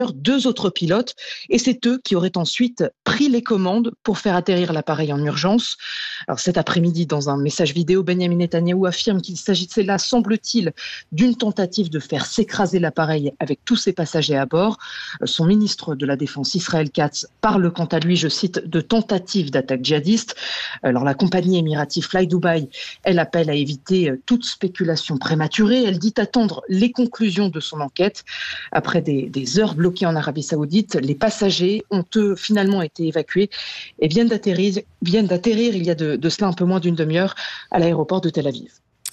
2 autres pilotes, et c'est eux qui auraient ensuite pris les commandes pour faire atterrir l'appareil en urgence. Alors cet après-midi, dans un message vidéo, Benjamin Netanyahou affirme qu'il s'agissait là, semble-t-il, d'une tentative de faire s'écraser l'appareil avec tous ses passagers à bord. Son ministre de la Défense, Israël Katz, parle quant à lui, je cite, de tentative d'attaque djihadiste. Alors la compagnie émiratie Fly Dubai, elle appelle à éviter toute spéculation prématurée. Elle dit attendre les conclusions de son enquête. Après des heures bloquées en Arabie Saoudite, les passagers ont finalement été évacués et viennent d'atterrir il y a de cela un peu moins d'une demi-heure à l'aéroport de Tel Aviv.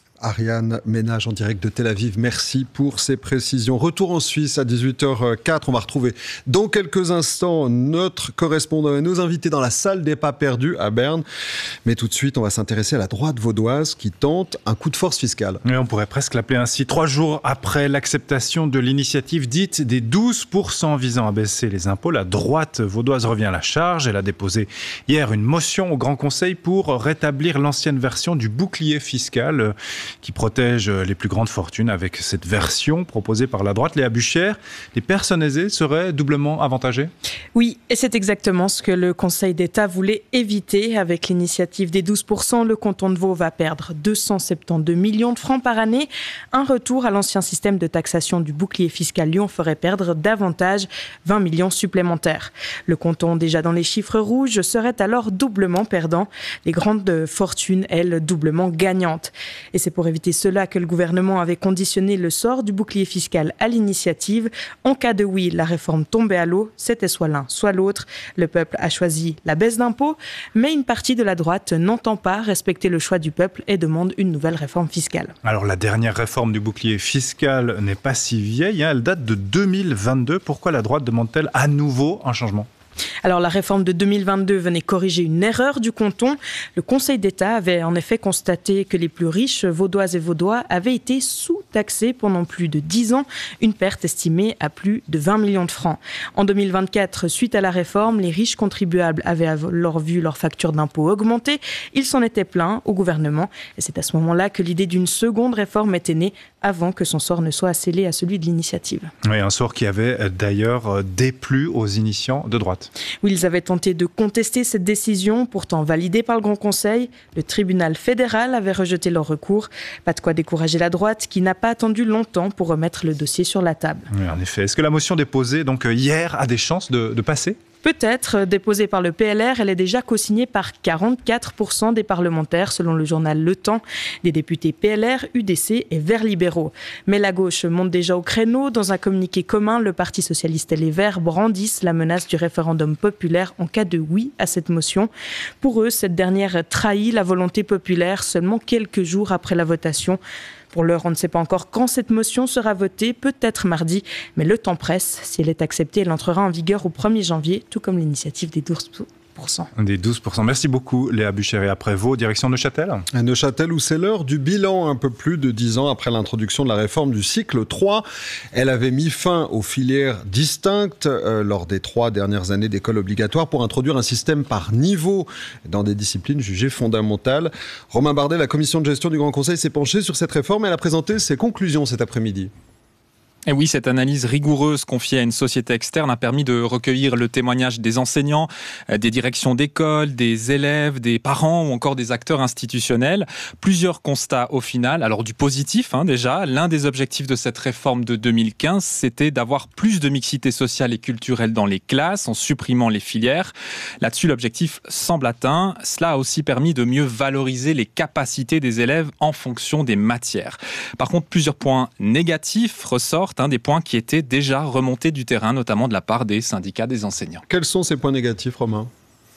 Ariane Ménage en direct de Tel Aviv, merci pour ces précisions. Retour en Suisse à 18h04, on va retrouver dans quelques instants notre correspondant et nos invités dans la salle des pas perdus à Berne. Mais tout de suite, on va s'intéresser à la droite vaudoise qui tente un coup de force fiscal. Oui, on pourrait presque l'appeler ainsi. 3 jours après l'acceptation de l'initiative dite des 12% visant à baisser les impôts, la droite vaudoise revient à la charge. Elle a déposé hier une motion au Grand Conseil pour rétablir l'ancienne version du bouclier fiscal qui protège les plus grandes fortunes. Avec cette version proposée par la droite, Léa Bucher, les personnes aisées seraient doublement avantagées ? Oui, et c'est exactement ce que le Conseil d'État voulait éviter. Avec l'initiative des 12%, le canton de Vaud va perdre 272 millions de francs par année. Un retour à l'ancien système de taxation du bouclier fiscal Lyon ferait perdre davantage 20 millions supplémentaires. Le canton, déjà dans les chiffres rouges, serait alors doublement perdant. Les grandes fortunes, elles, doublement gagnantes. Et c'est pour éviter cela que le gouvernement avait conditionné le sort du bouclier fiscal à l'initiative. En cas de oui, la réforme tombait à l'eau. C'était soit l'un, soit l'autre. Le peuple a choisi la baisse d'impôts, mais une partie de la droite n'entend pas respecter le choix du peuple et demande une nouvelle réforme fiscale. Alors la dernière réforme du bouclier fiscal n'est pas si vieille, elle date de 2022. Pourquoi la droite demande-t-elle à nouveau un changement ? Alors la réforme de 2022 venait corriger une erreur du canton. Le Conseil d'État avait en effet constaté que les plus riches vaudoises et vaudois avaient été sous-taxés pendant plus de 10 ans, une perte estimée à plus de 20 millions de francs. En 2024, suite à la réforme, les riches contribuables avaient alors vu leur facture d'impôt augmenter. Ils s'en étaient plaints au gouvernement et c'est à ce moment-là que l'idée d'une seconde réforme était née avant que son sort ne soit scellé à celui de l'initiative. Oui, un sort qui avait d'ailleurs déplu aux initiants de droite. Oui, ils avaient tenté de contester cette décision, pourtant validée par le Grand Conseil. Le tribunal fédéral avait rejeté leur recours. Pas de quoi décourager la droite, qui n'a pas attendu longtemps pour remettre le dossier sur la table. Oui, en effet. Est-ce que la motion déposée donc hier a des chances de passer ? Peut-être déposée par le PLR, elle est déjà co-signée par 44% des parlementaires, selon le journal Le Temps, des députés PLR, UDC et Verts libéraux. Mais la gauche monte déjà au créneau. Dans un communiqué commun, le Parti socialiste et les Verts brandissent la menace du référendum populaire en cas de oui à cette motion. Pour eux, cette dernière trahit la volonté populaire seulement quelques jours après la votation. Pour l'heure, on ne sait pas encore quand cette motion sera votée, peut-être mardi, mais le temps presse. Si elle est acceptée, elle entrera en vigueur au 1er janvier, tout comme l'initiative des 12%. Des 12%. Merci beaucoup Léa Bucher. Et après Vaud, direction Neuchâtel ? À Neuchâtel, où c'est l'heure du bilan, un peu plus de 10 ans après l'introduction de la réforme du cycle 3. Elle avait mis fin aux filières distinctes lors des 3 dernières années d'école obligatoire pour introduire un système par niveau dans des disciplines jugées fondamentales. Romain Bardet, la commission de gestion du Grand Conseil s'est penchée sur cette réforme et elle a présenté ses conclusions cet après-midi. Et oui, cette analyse rigoureuse confiée à une société externe a permis de recueillir le témoignage des enseignants, des directions d'école, des élèves, des parents ou encore des acteurs institutionnels. Plusieurs constats au final. Alors du positif déjà, l'un des objectifs de cette réforme de 2015, c'était d'avoir plus de mixité sociale et culturelle dans les classes en supprimant les filières. Là-dessus, l'objectif semble atteint. Cela a aussi permis de mieux valoriser les capacités des élèves en fonction des matières. Par contre, plusieurs points négatifs ressortent, des points qui étaient déjà remontés du terrain, notamment de la part des syndicats des enseignants. Quels sont ces points négatifs, Romain ?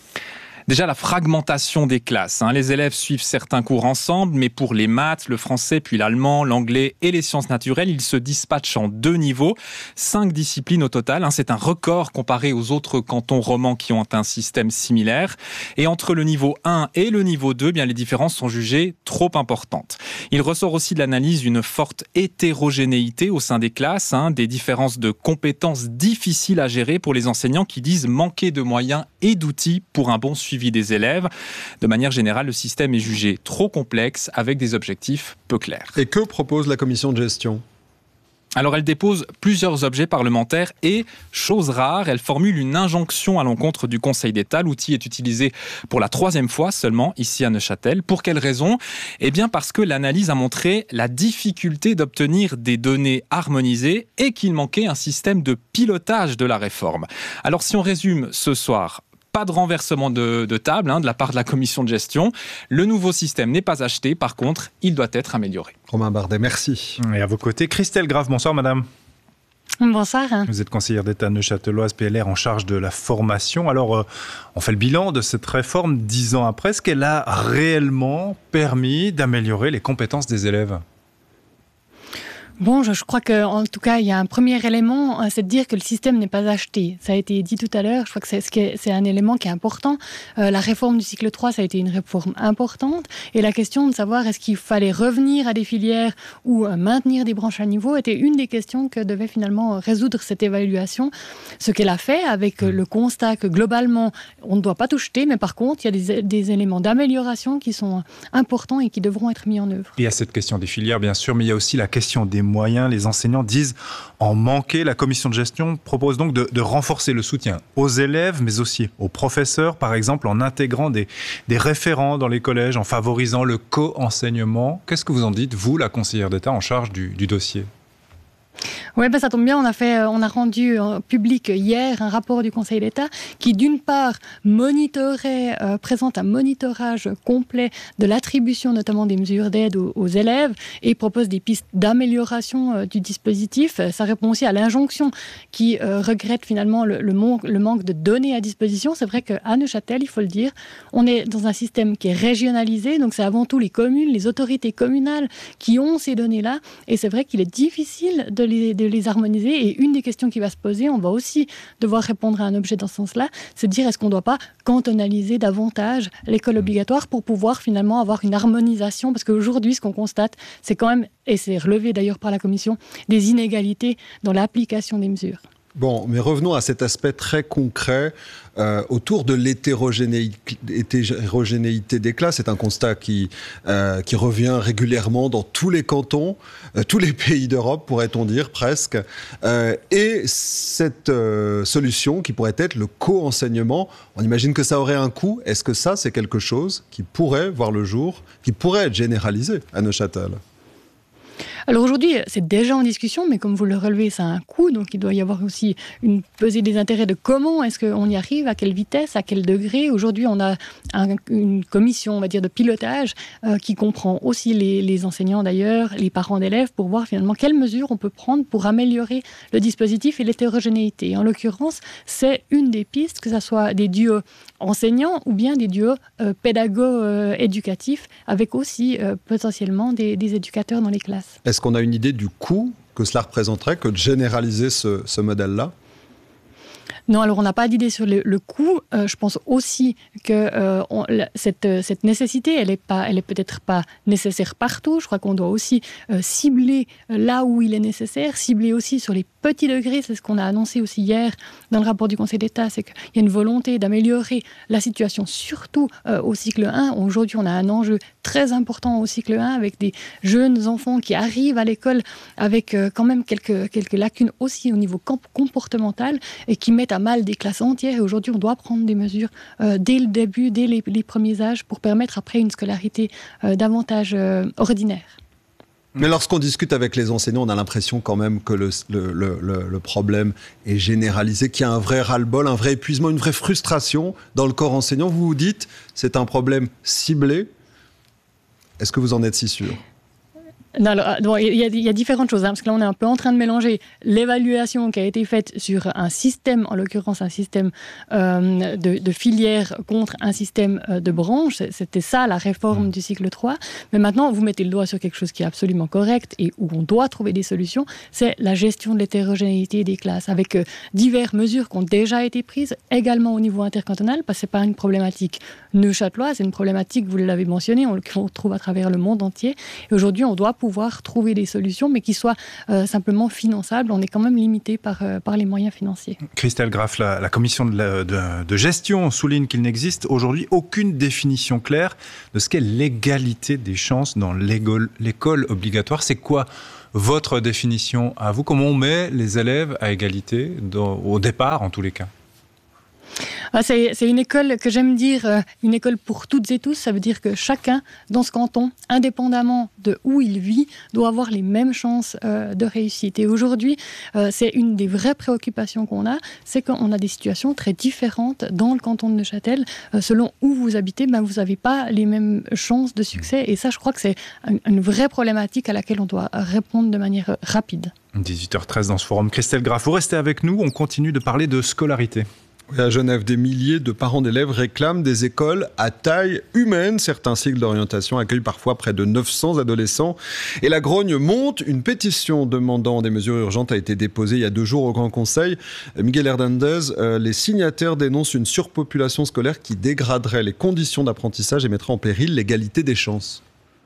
Déjà, la fragmentation des classes. Les élèves suivent certains cours ensemble, mais pour les maths, le français, puis l'allemand, l'anglais et les sciences naturelles, ils se dispatchent en 2 niveaux. 5 disciplines au total. C'est un record comparé aux autres cantons romans qui ont un système similaire. Et entre le niveau 1 et le niveau 2, les différences sont jugées trop importantes. Il ressort aussi de l'analyse une forte hétérogénéité au sein des classes, des différences de compétences difficiles à gérer pour les enseignants qui disent manquer de moyens et d'outils pour un bon suivi des élèves. De manière générale, le système est jugé trop complexe avec des objectifs peu clairs. Et que propose la commission de gestion ? Alors elle dépose plusieurs objets parlementaires et, chose rare, elle formule une injonction à l'encontre du Conseil d'État. L'outil est utilisé pour la 3e fois seulement ici à Neuchâtel. Pour quelle raison ? Eh bien parce que l'analyse a montré la difficulté d'obtenir des données harmonisées et qu'il manquait un système de pilotage de la réforme. Alors si on résume ce soir, pas de renversement de table de la part de la commission de gestion. Le nouveau système n'est pas acheté. Par contre, il doit être amélioré. Romain Bardet, merci. Et à vos côtés, Christelle Grave. Bonsoir, madame. Bonsoir. Vous êtes conseillère d'État neuchâteloise PLR en charge de la formation. Alors, on fait le bilan de cette réforme 10 ans après. Est-ce qu'elle a réellement permis d'améliorer les compétences des élèves ? Bon, je crois qu'en tout cas, il y a un premier élément, c'est de dire que le système n'est pas acheté. Ça a été dit tout à l'heure, je crois que c'est un élément qui est important. La réforme du cycle 3, ça a été une réforme importante. Et la question de savoir est-ce qu'il fallait revenir à des filières ou maintenir des branches à niveau était une des questions que devait finalement résoudre cette évaluation. Ce qu'elle a fait avec le constat que globalement, on ne doit pas tout jeter, mais par contre, il y a des éléments d'amélioration qui sont importants et qui devront être mis en œuvre. Il y a cette question des filières, bien sûr, mais il y a aussi la question des moyens. Les enseignants disent en manquer. La commission de gestion propose donc de renforcer le soutien aux élèves, mais aussi aux professeurs, par exemple en intégrant des référents dans les collèges, en favorisant le co-enseignement. Qu'est-ce que vous en dites, vous, la conseillère d'État en charge du dossier ? Oui, ça tombe bien, on a rendu public hier un rapport du Conseil d'État qui, d'une part, présente un monitorage complet de l'attribution notamment des mesures d'aide aux élèves et propose des pistes d'amélioration du dispositif. Ça répond aussi à l'injonction qui regrette finalement le manque de données à disposition. C'est vrai qu'à Neuchâtel, il faut le dire, on est dans un système qui est régionalisé, donc c'est avant tout les communes, les autorités communales qui ont ces données-là, et c'est vrai qu'il est difficile de les harmoniser. Et une des questions qui va se poser, on va aussi devoir répondre à un objet dans ce sens-là, c'est de dire est-ce qu'on ne doit pas cantonaliser davantage l'école obligatoire pour pouvoir finalement avoir une harmonisation, parce qu'aujourd'hui, ce qu'on constate, c'est quand même, et c'est relevé d'ailleurs par la Commission, des inégalités dans l'application des mesures. Bon, mais revenons à cet aspect très concret autour de l'hétérogénéité des classes. C'est un constat qui revient régulièrement dans tous les cantons, tous les pays d'Europe, pourrait-on dire, presque. Et cette solution qui pourrait être le co-enseignement, on imagine que ça aurait un coût. Est-ce que ça, c'est quelque chose qui pourrait voir le jour, qui pourrait être généralisé à Neuchâtel ? Alors aujourd'hui, c'est déjà en discussion, mais comme vous le relevez, ça a un coût, donc il doit y avoir aussi une pesée des intérêts de comment est-ce qu'on y arrive, à quelle vitesse, à quel degré. Aujourd'hui, on a une commission, on va dire, de pilotage qui comprend aussi les enseignants d'ailleurs, les parents d'élèves, pour voir finalement quelles mesures on peut prendre pour améliorer le dispositif et l'hétérogénéité. Et en l'occurrence, c'est une des pistes, que ce soit des duos enseignants ou bien des duos pédagogues éducatifs, avec aussi potentiellement des éducateurs dans les classes. Est-ce qu'on a une idée du coût que cela représenterait que de généraliser ce modèle-là ? Non, alors on n'a pas d'idée sur le coût. Je pense aussi que cette nécessité, elle est peut-être pas nécessaire partout. Je crois qu'on doit aussi cibler là où il est nécessaire, cibler aussi sur les petits degrés. C'est ce qu'on a annoncé aussi hier dans le rapport du Conseil d'État, c'est qu'il y a une volonté d'améliorer la situation, surtout au cycle 1. Aujourd'hui, on a un enjeu très important au cycle 1 avec des jeunes enfants qui arrivent à l'école avec quand même quelques lacunes aussi au niveau comportemental et qui mettent à mal des classes entières. Et aujourd'hui, on doit prendre des mesures dès le début, dès les premiers âges, pour permettre après une scolarité davantage ordinaire. Mais lorsqu'on discute avec les enseignants, on a l'impression quand même que le problème est généralisé, qu'il y a un vrai ras-le-bol, un vrai épuisement, une vraie frustration dans le corps enseignant. Vous vous dites, c'est un problème ciblé. Est-ce que vous en êtes si sûr ? Non, alors, bon, il y a différentes choses, parce que là on est un peu en train de mélanger l'évaluation qui a été faite sur un système, en l'occurrence un système de filière contre un système de branche. C'était ça la réforme du cycle 3. Mais maintenant vous mettez le doigt sur quelque chose qui est absolument correct et où on doit trouver des solutions, c'est la gestion de l'hétérogénéité des classes, avec diverses mesures qui ont déjà été prises, également au niveau intercantonal, parce que ce n'est pas une problématique neuchâteloise, c'est une problématique, vous l'avez mentionné, on le retrouve à travers le monde entier. Et aujourd'hui on doit pouvoir trouver des solutions, mais qui soient simplement finançables. On est quand même limité par les moyens financiers. Christelle Graff, la commission de gestion souligne qu'il n'existe aujourd'hui aucune définition claire de ce qu'est l'égalité des chances dans l'école obligatoire. C'est quoi votre définition à vous? Comment on met les élèves à égalité au départ, en tous les cas? C'est une école que j'aime dire, une école pour toutes et tous. Ça veut dire que chacun dans ce canton, indépendamment de où il vit, doit avoir les mêmes chances de réussite. Et aujourd'hui, c'est une des vraies préoccupations qu'on a, c'est qu'on a des situations très différentes dans le canton de Neuchâtel. Selon où vous habitez, vous n'avez pas les mêmes chances de succès. Et ça, je crois que c'est une vraie problématique à laquelle on doit répondre de manière rapide. 18h13 dans ce forum. Christelle Graff, vous restez avec nous, on continue de parler de scolarité. À Genève, des milliers de parents d'élèves réclament des écoles à taille humaine. Certains cycles d'orientation accueillent parfois près de 900 adolescents. Et la grogne monte. Une pétition demandant des mesures urgentes a été déposée il y a 2 jours au Grand Conseil. Miguel Hernandez, les signataires dénoncent une surpopulation scolaire qui dégraderait les conditions d'apprentissage et mettrait en péril l'égalité des chances.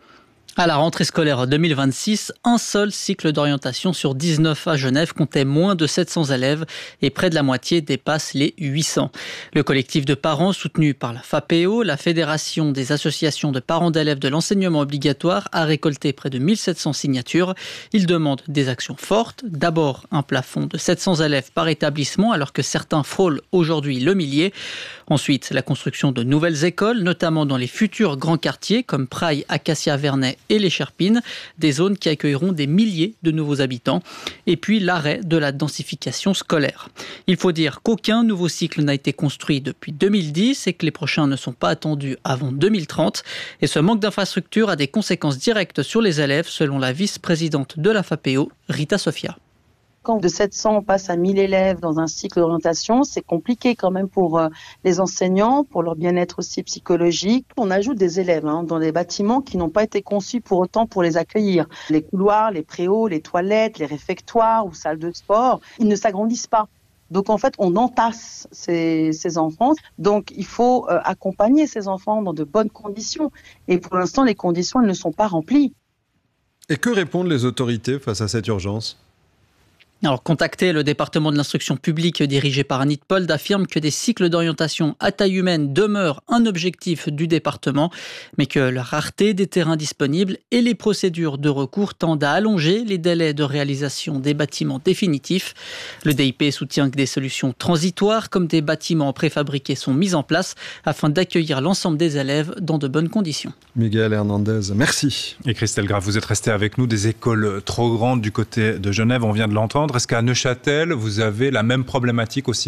À la rentrée scolaire 2026, un seul cycle d'orientation sur 19 à Genève comptait moins de 700 élèves et près de la moitié dépasse les 800. Le collectif de parents soutenu par la FAPEO, la Fédération des associations de parents d'élèves de l'enseignement obligatoire, a récolté près de 1700 signatures. Il demande des actions fortes. D'abord, un plafond de 700 élèves par établissement alors que certains frôlent aujourd'hui le millier. Ensuite, la construction de nouvelles écoles, notamment dans les futurs grands quartiers comme Praille, Acacia, Vernet et les Cherpines, des zones qui accueilleront des milliers de nouveaux habitants. Et puis l'arrêt de la densification scolaire. Il faut dire qu'aucun nouveau cycle n'a été construit depuis 2010 et que les prochains ne sont pas attendus avant 2030. Et ce manque d'infrastructures a des conséquences directes sur les élèves, selon la vice-présidente de la FAPEO, Rita Sofia. Quand de 700 on passe à 1000 élèves dans un cycle d'orientation, c'est compliqué quand même pour les enseignants, pour leur bien-être aussi psychologique. On ajoute des élèves dans des bâtiments qui n'ont pas été conçus pour autant pour les accueillir. Les couloirs, les préaux, les toilettes, les réfectoires ou salles de sport, ils ne s'agrandissent pas. Donc en fait, on entasse ces enfants. Donc il faut accompagner ces enfants dans de bonnes conditions. Et pour l'instant, les conditions elles ne sont pas remplies. Et que répondent les autorités face à cette urgence ? Alors, contacté, le département de l'instruction publique dirigé par Anit Pold affirme que des cycles d'orientation à taille humaine demeurent un objectif du département, mais que la rareté des terrains disponibles et les procédures de recours tendent à allonger les délais de réalisation des bâtiments définitifs. Le DIP soutient que des solutions transitoires comme des bâtiments préfabriqués sont mises en place afin d'accueillir l'ensemble des élèves dans de bonnes conditions. Miguel Hernandez, merci. Et Christelle Graff, vous êtes restée avec nous, des écoles trop grandes du côté de Genève, on vient de l'entendre. Est-ce qu'à Neuchâtel, vous avez la même problématique aussi ?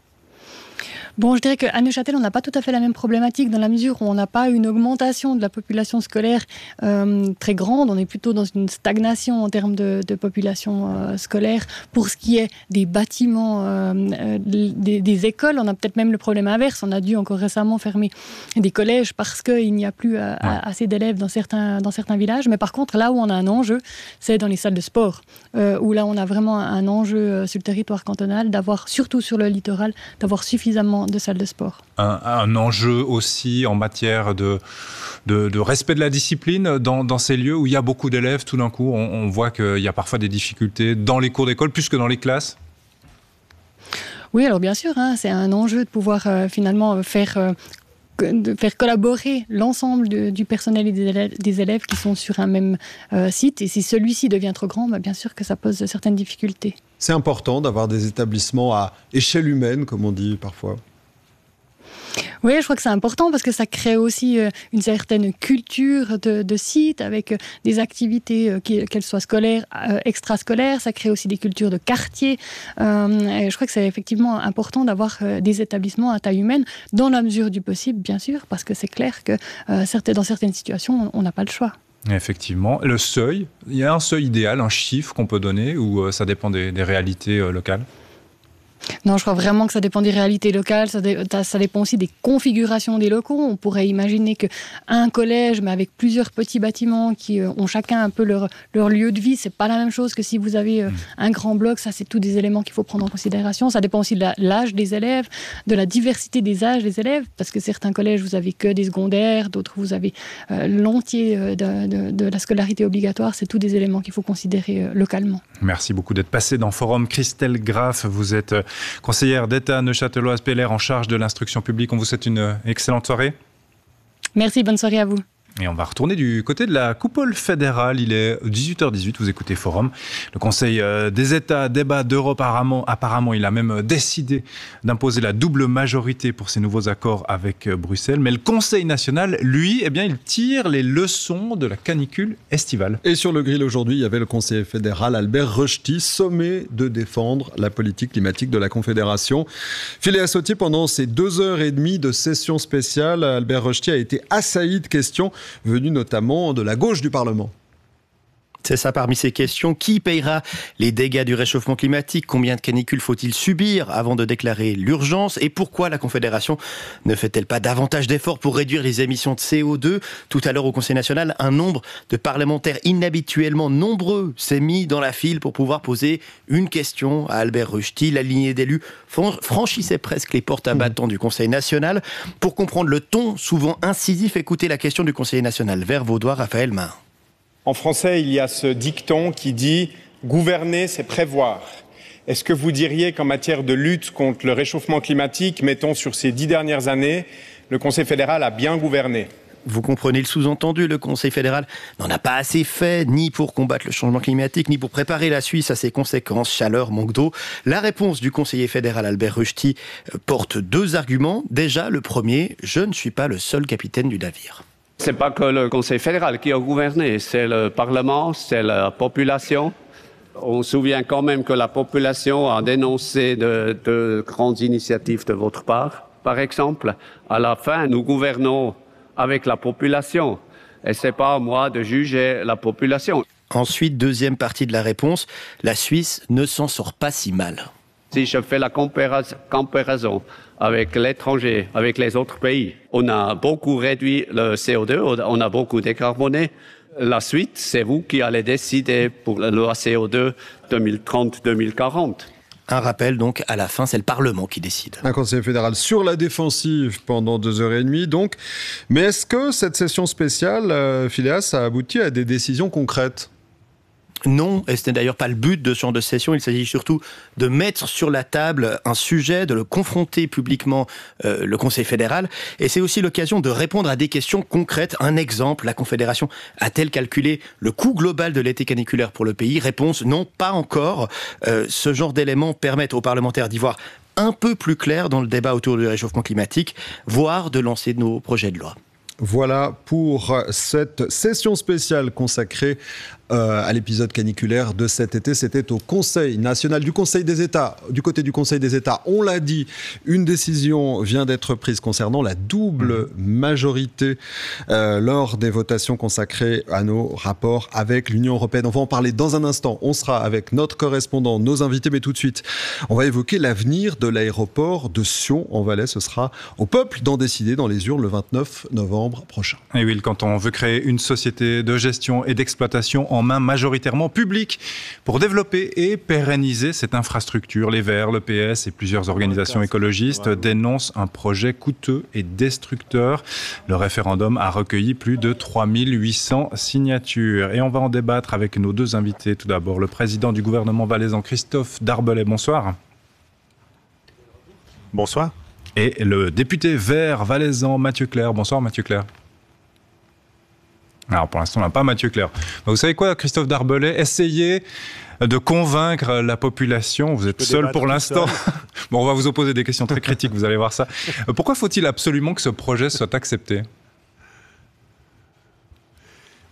Bon, je dirais qu'à Neuchâtel, on n'a pas tout à fait la même problématique dans la mesure où on n'a pas une augmentation de la population scolaire très grande. On est plutôt dans une stagnation en termes de population scolaire. Pour ce qui est des bâtiments, des écoles, on a peut-être même le problème inverse. On a dû encore récemment fermer des collèges parce qu'il n'y a plus assez d'élèves dans certains villages. Mais par contre, là où on a un enjeu, c'est dans les salles de sport, où là on a vraiment un enjeu sur le territoire cantonal d'avoir, surtout sur le littoral, d'avoir suffisamment de salles de sport. Un enjeu aussi en matière de respect de la discipline dans ces lieux où il y a beaucoup d'élèves. Tout d'un coup, on voit qu'il y a parfois des difficultés dans les cours d'école plus que dans les classes. Oui, alors bien sûr, c'est un enjeu de pouvoir finalement faire collaborer l'ensemble du personnel et des élèves qui sont sur un même site. Et si celui-ci devient trop grand, bien sûr que ça pose certaines difficultés. C'est important d'avoir des établissements à échelle humaine, comme on dit parfois. Oui, je crois que c'est important parce que ça crée aussi une certaine culture de site avec des activités, qu'elles soient scolaires, extrascolaires. Ça crée aussi des cultures de quartier. Et je crois que c'est effectivement important d'avoir des établissements à taille humaine dans la mesure du possible, bien sûr, parce que c'est clair que dans certaines situations, on n'a pas le choix. Effectivement. Le seuil, il y a un seuil idéal, un chiffre qu'on peut donner ou ça dépend des réalités locales ? Non, je crois vraiment que ça dépend des réalités locales, ça dépend aussi des configurations des locaux. On pourrait imaginer qu'un collège, mais avec plusieurs petits bâtiments qui ont chacun un peu leur lieu de vie, c'est pas la même chose que si vous avez un grand bloc. Ça, c'est tous des éléments qu'il faut prendre en considération. Ça dépend aussi de l'âge des élèves, de la diversité des âges des élèves, parce que certains collèges, vous avez que des secondaires, d'autres, vous avez l'entier de la scolarité obligatoire. C'est tous des éléments qu'il faut considérer localement. Merci beaucoup d'être passé dans Forum. Christelle Graff, vous êtes conseillère d'État neuchâteloise PLR en charge de l'instruction publique. On vous souhaite une excellente soirée. Merci, bonne soirée à vous. Et on va retourner du côté de la coupole fédérale. Il est 18h18, vous écoutez Forum. Le Conseil des États débat d'Europe. Apparemment, il a même décidé d'imposer la double majorité pour ces nouveaux accords avec Bruxelles. Mais le Conseil national, lui, il tire les leçons de la canicule estivale. Et sur le grill aujourd'hui, il y avait le conseiller fédéral Albert Rösti, sommé de défendre la politique climatique de la Confédération. Filé à sautier pendant ces 2h30 de session spéciale, Albert Rösti a été assailli de questions venu notamment de la gauche du Parlement. C'est ça, parmi ces questions, qui payera les dégâts du réchauffement climatique? Combien de canicules faut-il subir avant de déclarer l'urgence? Et pourquoi la Confédération ne fait-elle pas davantage d'efforts pour réduire les émissions de CO2? Tout à l'heure au Conseil national, un nombre de parlementaires inhabituellement nombreux s'est mis dans la file pour pouvoir poser une question à Albert Rösti. La lignée d'élus franchissait presque les portes à bâtons du Conseil national. Pour comprendre le ton souvent incisif, écoutez la question du Conseiller national vert vaudois, Raphaël Mahin. En français, il y a ce dicton qui dit « gouverner, c'est prévoir ». Est-ce que vous diriez qu'en matière de lutte contre le réchauffement climatique, mettons sur ces 10 dernières années, le Conseil fédéral a bien gouverné ? Vous comprenez le sous-entendu, le Conseil fédéral n'en a pas assez fait, ni pour combattre le changement climatique, ni pour préparer la Suisse à ses conséquences, chaleur, manque d'eau. La réponse du conseiller fédéral Albert Rösti porte 2 arguments. Déjà, le premier, je ne suis pas le seul capitaine du navire. C'est pas que le Conseil fédéral qui a gouverné, c'est le Parlement, c'est la population. On se souvient quand même que la population a dénoncé de grandes initiatives de votre part. Par exemple, à la fin, nous gouvernons avec la population. Et c'est pas à moi de juger la population. Ensuite, deuxième partie de la réponse, la Suisse ne s'en sort pas si mal. Si je fais la comparaison avec l'étranger, avec les autres pays, on a beaucoup réduit le CO2, on a beaucoup décarboné. La suite, c'est vous qui allez décider pour la loi CO2 2030-2040. Un rappel donc, à la fin, c'est le Parlement qui décide. Un conseiller fédéral sur la défensive pendant 2h30 donc. Mais est-ce que cette session spéciale, Phileas, a abouti à des décisions concrètes ? Non, et ce n'est d'ailleurs pas le but de ce genre de session. Il s'agit surtout de mettre sur la table un sujet, de le confronter publiquement, le Conseil fédéral. Et c'est aussi l'occasion de répondre à des questions concrètes. Un exemple, la Confédération a-t-elle calculé le coût global de l'été caniculaire pour le pays? Réponse, non, pas encore. Ce genre d'éléments permettent aux parlementaires d'y voir un peu plus clair dans le débat autour du réchauffement climatique, voire de lancer nos projets de loi. Voilà pour cette session spéciale consacrée à l'épisode caniculaire de cet été. C'était au Conseil national du Conseil des États. Du côté du Conseil des États, on l'a dit, une décision vient d'être prise concernant la double majorité lors des votations consacrées à nos rapports avec l'Union européenne. On va en parler dans un instant. On sera avec notre correspondant, nos invités, mais tout de suite, on va évoquer l'avenir de l'aéroport de Sion en Valais. Ce sera au peuple d'en décider dans les urnes le 29 novembre prochain. Et oui, quand on veut créer une société de gestion et d'exploitation en main majoritairement publique pour développer et pérenniser cette infrastructure, les Verts, le PS et plusieurs organisations écologistes dénoncent un projet coûteux et destructeur. Le référendum a recueilli plus de 3800 signatures. Et on va en débattre avec nos 2 invités. Tout d'abord, le président du gouvernement valaisan, Christophe Darbellet. Bonsoir. Bonsoir. Et le député vert valaisan, Mathieu Clerc. Bonsoir Mathieu Clerc. Alors pour l'instant, on n'a pas Mathieu Clerc. Vous savez quoi, Christophe Darbellet, essayez de convaincre la population. Vous êtes seul pour l'instant. Bon, on va vous opposer des questions très critiques, vous allez voir ça. Pourquoi faut-il absolument que ce projet soit accepté ?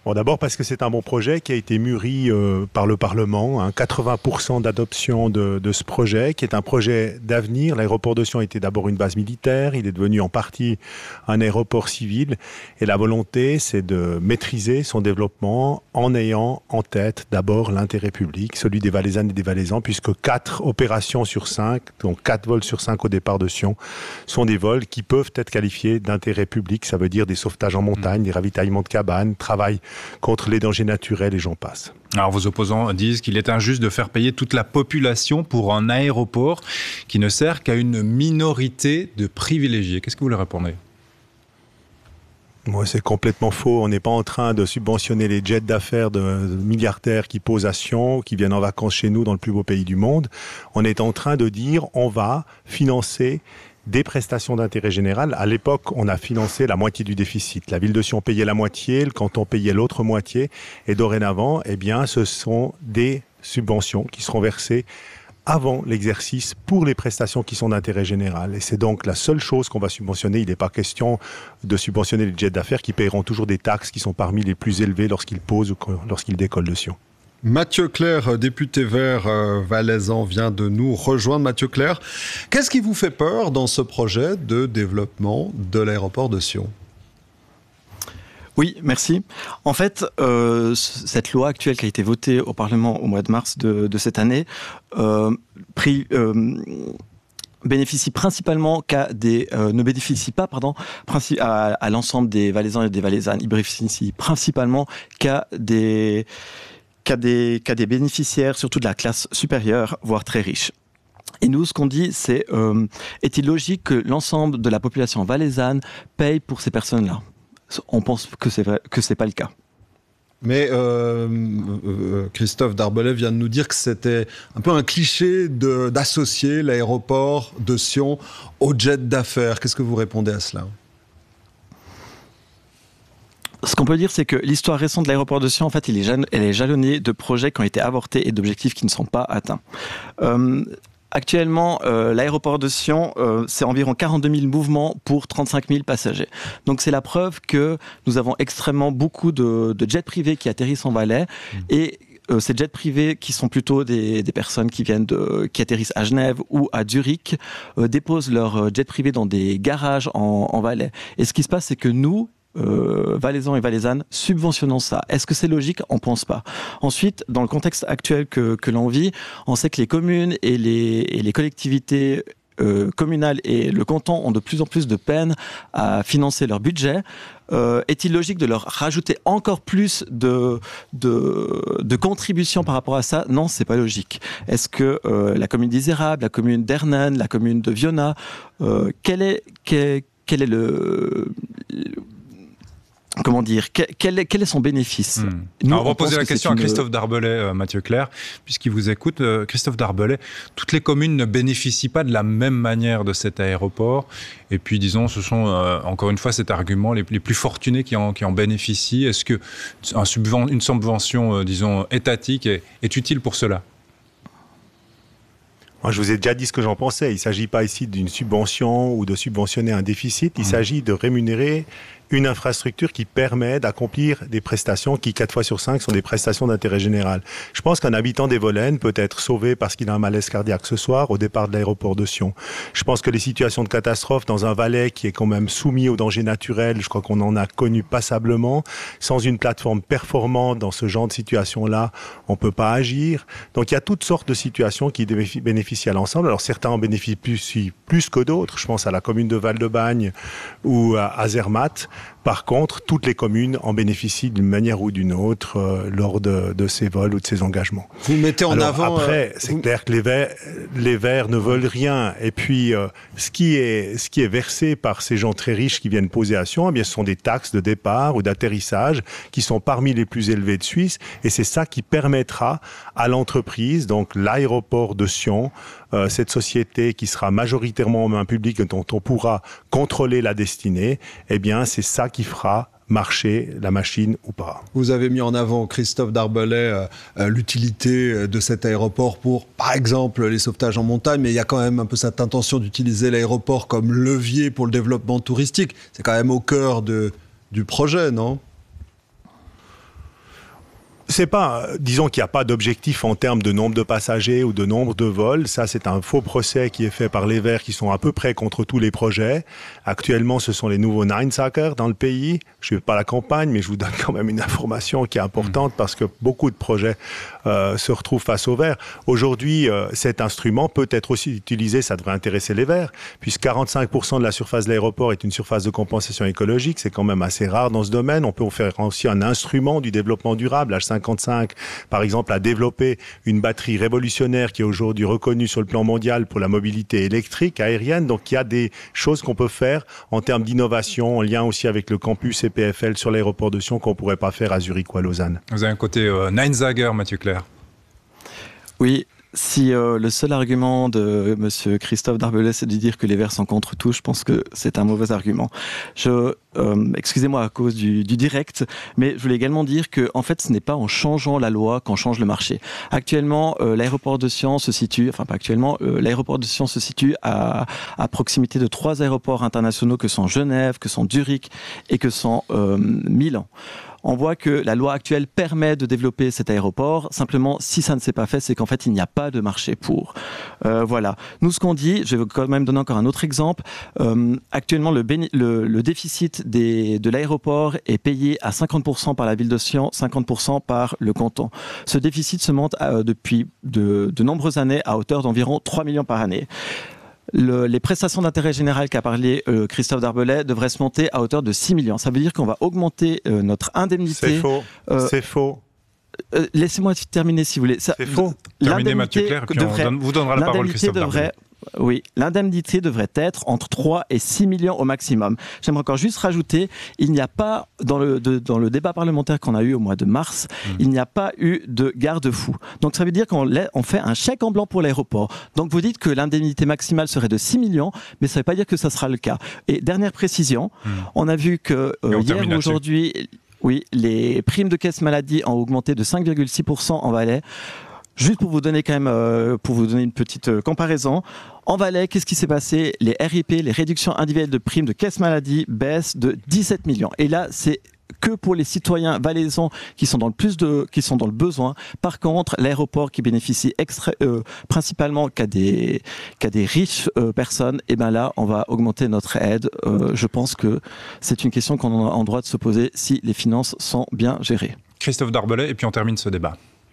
Bon, d'abord parce que c'est un bon projet qui a été mûri par le Parlement, 80% d'adoption de ce projet, qui est un projet d'avenir. L'aéroport de Sion était d'abord une base militaire, il est devenu en partie un aéroport civil, et la volonté, c'est de maîtriser son développement en ayant en tête d'abord l'intérêt public, celui des Valaisannes et des Valaisans, puisque 4 opérations sur 5, donc 4 vols sur 5 au départ de Sion, sont des vols qui peuvent être qualifiés d'intérêt public. Ça veut dire des sauvetages en montagne, des ravitaillements de cabanes, travail contre les dangers naturels et j'en passe. Alors vos opposants disent qu'il est injuste de faire payer toute la population pour un aéroport qui ne sert qu'à une minorité de privilégiés. Qu'est-ce que vous leur répondez ? Moi, c'est complètement faux. On n'est pas en train de subventionner les jets d'affaires de milliardaires qui posent à Sion, qui viennent en vacances chez nous dans le plus beau pays du monde. On est en train de dire on va financer des prestations d'intérêt général. À l'époque, on a financé la moitié du déficit. La ville de Sion payait la moitié, le canton payait l'autre moitié. Et dorénavant, eh bien, ce sont des subventions qui seront versées avant l'exercice pour les prestations qui sont d'intérêt général. Et c'est donc la seule chose qu'on va subventionner. Il n'est pas question de subventionner les jets d'affaires qui paieront toujours des taxes qui sont parmi les plus élevées lorsqu'ils posent ou lorsqu'ils décollent de Sion. Mathieu Clerc, député vert valaisan, vient de nous rejoindre. Mathieu Clerc, qu'est-ce qui vous fait peur dans ce projet de développement de l'aéroport de Sion ? Oui, merci. En fait, cette loi actuelle qui a été votée au Parlement au mois de mars de cette année bénéficie principalement ne bénéficie pas à l'ensemble des Valaisans et des Valaisannes. Il bénéficie principalement qu'à des bénéficiaires, surtout de la classe supérieure, voire très riches. Et nous, ce qu'on dit, c'est est-il logique que l'ensemble de la population valaisanne paye pour ces personnes-là ? On pense que c'est pas le cas. Mais Christophe Darbellet vient de nous dire que c'était un peu un cliché d'associer l'aéroport de Sion au jet d'affaires. Qu'est-ce que vous répondez à cela ? Ce qu'on peut dire, c'est que l'histoire récente de l'aéroport de Sion, en fait, elle est jalonnée de projets qui ont été avortés et d'objectifs qui ne sont pas atteints. Actuellement, l'aéroport de Sion, c'est environ 42 000 mouvements pour 35 000 passagers. Donc c'est la preuve que nous avons extrêmement beaucoup de jets privés qui atterrissent en Valais et ces jets privés qui sont plutôt des personnes qui atterrissent à Genève ou à Zurich déposent leurs jets privés dans des garages en Valais. Et ce qui se passe, c'est que nous, Valaisans et Valaisannes, subventionnons ça. Est-ce que c'est logique ? On ne pense pas. Ensuite, dans le contexte actuel que l'on vit, on sait que les communes et les collectivités communales et le canton ont de plus en plus de peine à financer leur budget. Est-il logique de leur rajouter encore plus de contributions par rapport à ça ? Non, c'est pas logique. Est-ce que la commune d'Isérable, la commune d'Hernen, la commune de Viona, quel est quel est son bénéfice ? Nous, on va poser la question à Christophe Darbellet, Mathieu Clerc, puisqu'il vous écoute. Christophe Darbellet, toutes les communes ne bénéficient pas de la même manière de cet aéroport. Et puis, disons, ce sont, encore une fois, cet argument, les plus fortunés qui en bénéficient. Est-ce que une subvention, disons, étatique est utile pour cela ? Moi, je vous ai déjà dit ce que j'en pensais. Il ne s'agit pas ici d'une subvention ou de subventionner un déficit. Il s'agit de rémunérer une infrastructure qui permet d'accomplir des prestations qui, 4 fois sur 5, sont des prestations d'intérêt général. Je pense qu'un habitant des Volaines peut être sauvé parce qu'il a un malaise cardiaque ce soir au départ de l'aéroport de Sion. Je pense que les situations de catastrophe dans un Valais qui est quand même soumis aux dangers naturels, je crois qu'on en a connu passablement. Sans une plateforme performante dans ce genre de situation-là, on ne peut pas agir. Donc il y a toutes sortes de situations qui bénéficient à l'ensemble. Alors certains en bénéficient plus que d'autres. Je pense à la commune de Val-de-Bagne ou à Zermatt. Par contre, toutes les communes en bénéficient d'une manière ou d'une autre lors de ces vols ou de ces engagements. Vous mettez en avant... Après, c'est clair que les Verts ne veulent rien. Et puis, ce qui est versé par ces gens très riches qui viennent poser à Sion, eh bien, ce sont des taxes de départ ou d'atterrissage qui sont parmi les plus élevées de Suisse. Et c'est ça qui permettra à l'entreprise, donc l'aéroport de Sion, cette société qui sera majoritairement en main publique, dont on pourra contrôler la destinée, eh bien, c'est ça qui fera marcher la machine ou pas. Vous avez mis en avant, Christophe Darbellet, l'utilité de cet aéroport pour, par exemple, les sauvetages en montagne, mais il y a quand même un peu cette intention d'utiliser l'aéroport comme levier pour le développement touristique. C'est quand même au cœur du projet, non ? C'est pas, disons qu'il n'y a pas d'objectif en termes de nombre de passagers ou de nombre de vols. Ça, c'est un faux procès qui est fait par les Verts qui sont à peu près contre tous les projets. Actuellement, ce sont les nouveaux Nine-Sackers dans le pays. Je ne fais pas la campagne, mais je vous donne quand même une information qui est importante parce que beaucoup de projets se retrouvent face aux Verts. Aujourd'hui, cet instrument peut être aussi utilisé, ça devrait intéresser les Verts, puisque 45% de la surface de l'aéroport est une surface de compensation écologique. C'est quand même assez rare dans ce domaine. On peut en faire aussi un instrument du développement durable. H55, par exemple, a développé une batterie révolutionnaire qui est aujourd'hui reconnue sur le plan mondial pour la mobilité électrique aérienne. Donc, il y a des choses qu'on peut faire en termes d'innovation, en lien aussi avec le campus EPFL sur l'aéroport de Sion qu'on ne pourrait pas faire à Zurich ou à Lausanne. Vous avez un côté Nine-Sager, Mathieu Clerc. Oui. Si le seul argument de M. Christophe Darbelay, c'est de dire que les Verts sont contre tout, je pense que c'est un mauvais argument. Excusez-moi à cause du direct, mais je voulais également dire que en fait, ce n'est pas en changeant la loi qu'on change le marché. Actuellement, l'aéroport de Sion se situe, enfin pas actuellement, l'aéroport de Sion se situe à proximité de 3 aéroports internationaux que sont Genève, que sont Zurich et que sont Milan. On voit que la loi actuelle permet de développer cet aéroport. Simplement, si ça ne s'est pas fait, c'est qu'en fait, il n'y a pas de marché pour. Voilà. Nous, ce qu'on dit, je vais quand même donner encore un autre exemple. Actuellement, le déficit de l'aéroport est payé à 50% par la ville de Sion, 50% par le canton. Ce déficit se monte depuis de nombreuses années à hauteur d'environ 3 millions par année. Les prestations d'intérêt général qu'a parlé Christophe Darbelay devraient se monter à hauteur de 6 millions. Ça veut dire qu'on va augmenter notre indemnité. C'est faux. C'est faux. Laissez-moi terminer si vous voulez. C'est faux. Terminez Mathieu Clerc, puis on vous donnera la parole, Christophe Darbelay. Oui, l'indemnité devrait être entre 3 et 6 millions au maximum. J'aimerais encore juste rajouter, il n'y a pas, dans le débat parlementaire qu'on a eu au mois de mars, il n'y a pas eu de garde-fou. Donc ça veut dire qu'on fait un chèque en blanc pour l'aéroport. Donc vous dites que l'indemnité maximale serait de 6 millions, mais ça ne veut pas dire que ça sera le cas. Et dernière précision, on a vu que hier ou aujourd'hui, oui, les primes de caisse maladie ont augmenté de 5,6% en Valais. Juste pour vous donner quand même, pour vous donner une petite comparaison, en Valais, qu'est-ce qui s'est passé? Les RIP, les réductions individuelles de primes de caisse maladie, baissent de 17 millions. Et là, c'est que pour les citoyens valaisans qui sont dans le besoin. Par contre, l'aéroport qui bénéficie principalement qu'à des riches personnes, et ben là, on va augmenter notre aide. Je pense que c'est une question qu'on a en droit de se poser si les finances sont bien gérées. Christophe Darbelay, et puis on termine ce débat.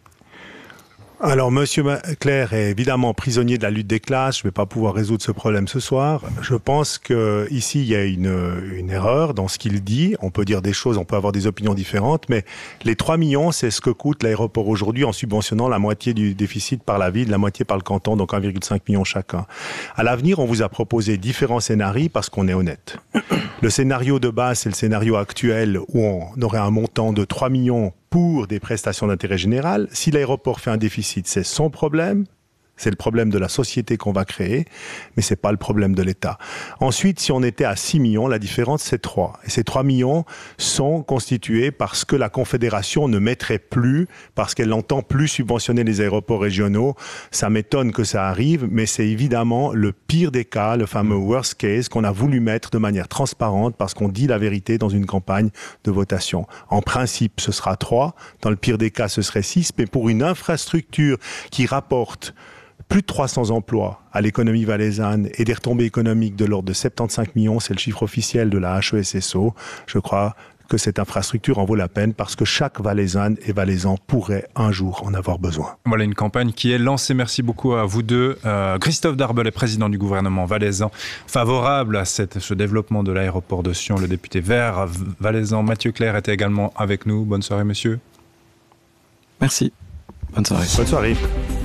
Alors, Monsieur Clerc est évidemment prisonnier de la lutte des classes. Je ne vais pas pouvoir résoudre ce problème ce soir. Je pense qu'ici, il y a une erreur dans ce qu'il dit. On peut dire des choses, on peut avoir des opinions différentes, mais les 3 millions, c'est ce que coûte l'aéroport aujourd'hui en subventionnant la moitié du déficit par la ville, la moitié par le canton, donc 1,5 million chacun. À l'avenir, on vous a proposé différents scénarios parce qu'on est honnête. Le scénario de base, c'est le scénario actuel où on aurait un montant de 3 millions pour des prestations d'intérêt général. Si l'aéroport fait un déficit, c'est son problème. C'est le problème de la société qu'on va créer, mais c'est pas le problème de l'État. Ensuite, si on était à 6 millions, la différence, c'est 3. Et ces 3 millions sont constitués parce que la Confédération ne mettrait plus, parce qu'elle n'entend plus subventionner les aéroports régionaux. Ça m'étonne que ça arrive, mais c'est évidemment le pire des cas, le fameux worst case qu'on a voulu mettre de manière transparente parce qu'on dit la vérité dans une campagne de votation. En principe, ce sera 3. Dans le pire des cas, ce serait 6. Mais pour une infrastructure qui rapporte plus de 300 emplois à l'économie valaisanne et des retombées économiques de l'ordre de 75 millions, c'est le chiffre officiel de la HESSO. Je crois que cette infrastructure en vaut la peine parce que chaque valaisanne et valaisan pourrait un jour en avoir besoin. Voilà une campagne qui est lancée. Merci beaucoup à vous deux. Christophe Darbelay, président du gouvernement valaisan, favorable à ce développement de l'aéroport de Sion. Le député vert valaisan Mathieu Clerc était également avec nous. Bonne soirée, monsieur. Merci. Bonne soirée. Bonne soirée.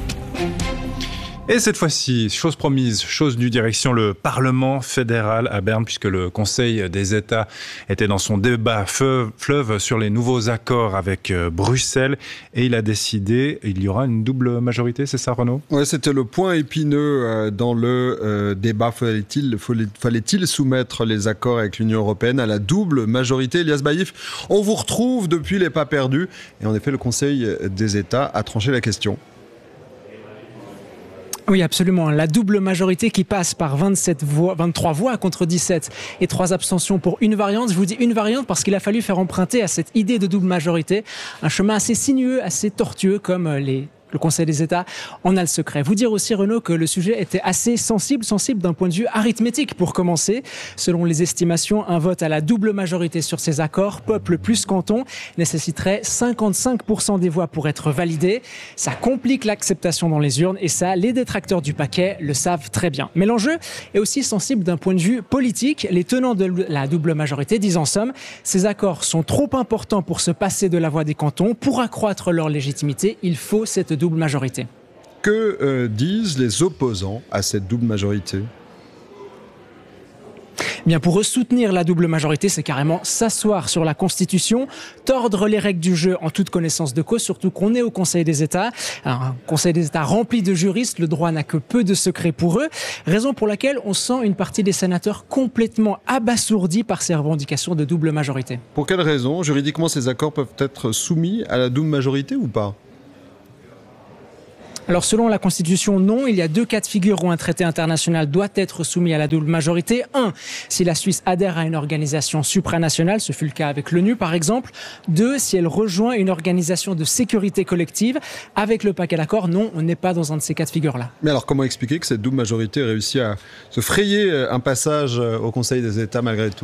Et cette fois-ci, chose promise, chose due, direction le Parlement fédéral à Berne, puisque le Conseil des États était dans son débat fleuve sur les nouveaux accords avec Bruxelles. Et il a décidé, il y aura une double majorité, c'est ça Renaud ? Ouais, c'était le point épineux dans le débat. Fallait-il soumettre les accords avec l'Union européenne à la double majorité ? Elias Baïf, on vous retrouve depuis les pas perdus. Et en effet, le Conseil des États a tranché la question. Oui, absolument. La double majorité qui passe par 23 voix contre 17 et 3 abstentions pour une variante. Je vous dis une variante parce qu'il a fallu faire emprunter à cette idée de double majorité un chemin assez sinueux, assez tortueux comme le Conseil des États en a le secret. Vous dire aussi, Renaud, que le sujet était assez sensible d'un point de vue arithmétique pour commencer. Selon les estimations, un vote à la double majorité sur ces accords, peuple plus canton, nécessiterait 55% des voix pour être validé. Ça complique l'acceptation dans les urnes et ça, les détracteurs du paquet le savent très bien. Mais l'enjeu est aussi sensible d'un point de vue politique. Les tenants de la double majorité disent en somme, ces accords sont trop importants pour se passer de la voix des cantons. Pour accroître leur légitimité, il faut cette double majorité. Que disent les opposants à cette double majorité ? Bien, pour eux, soutenir la double majorité, c'est carrément s'asseoir sur la Constitution, tordre les règles du jeu en toute connaissance de cause, surtout qu'on est au Conseil des États. Alors, un Conseil des États rempli de juristes, le droit n'a que peu de secrets pour eux, raison pour laquelle on sent une partie des sénateurs complètement abasourdis par ces revendications de double majorité. Pour quelle raison ? Juridiquement, ces accords peuvent être soumis à la double majorité ou pas ? Alors selon la Constitution, non. Il y a 2 cas de figure où un traité international doit être soumis à la double majorité. 1, si la Suisse adhère à une organisation supranationale, ce fut le cas avec l'ONU par exemple. 2, si elle rejoint une organisation de sécurité collective. Avec le paquet d'accords, non, on n'est pas dans un de ces cas de figure-là. Mais alors comment expliquer que cette double majorité réussit à se frayer un passage au Conseil des États malgré tout ?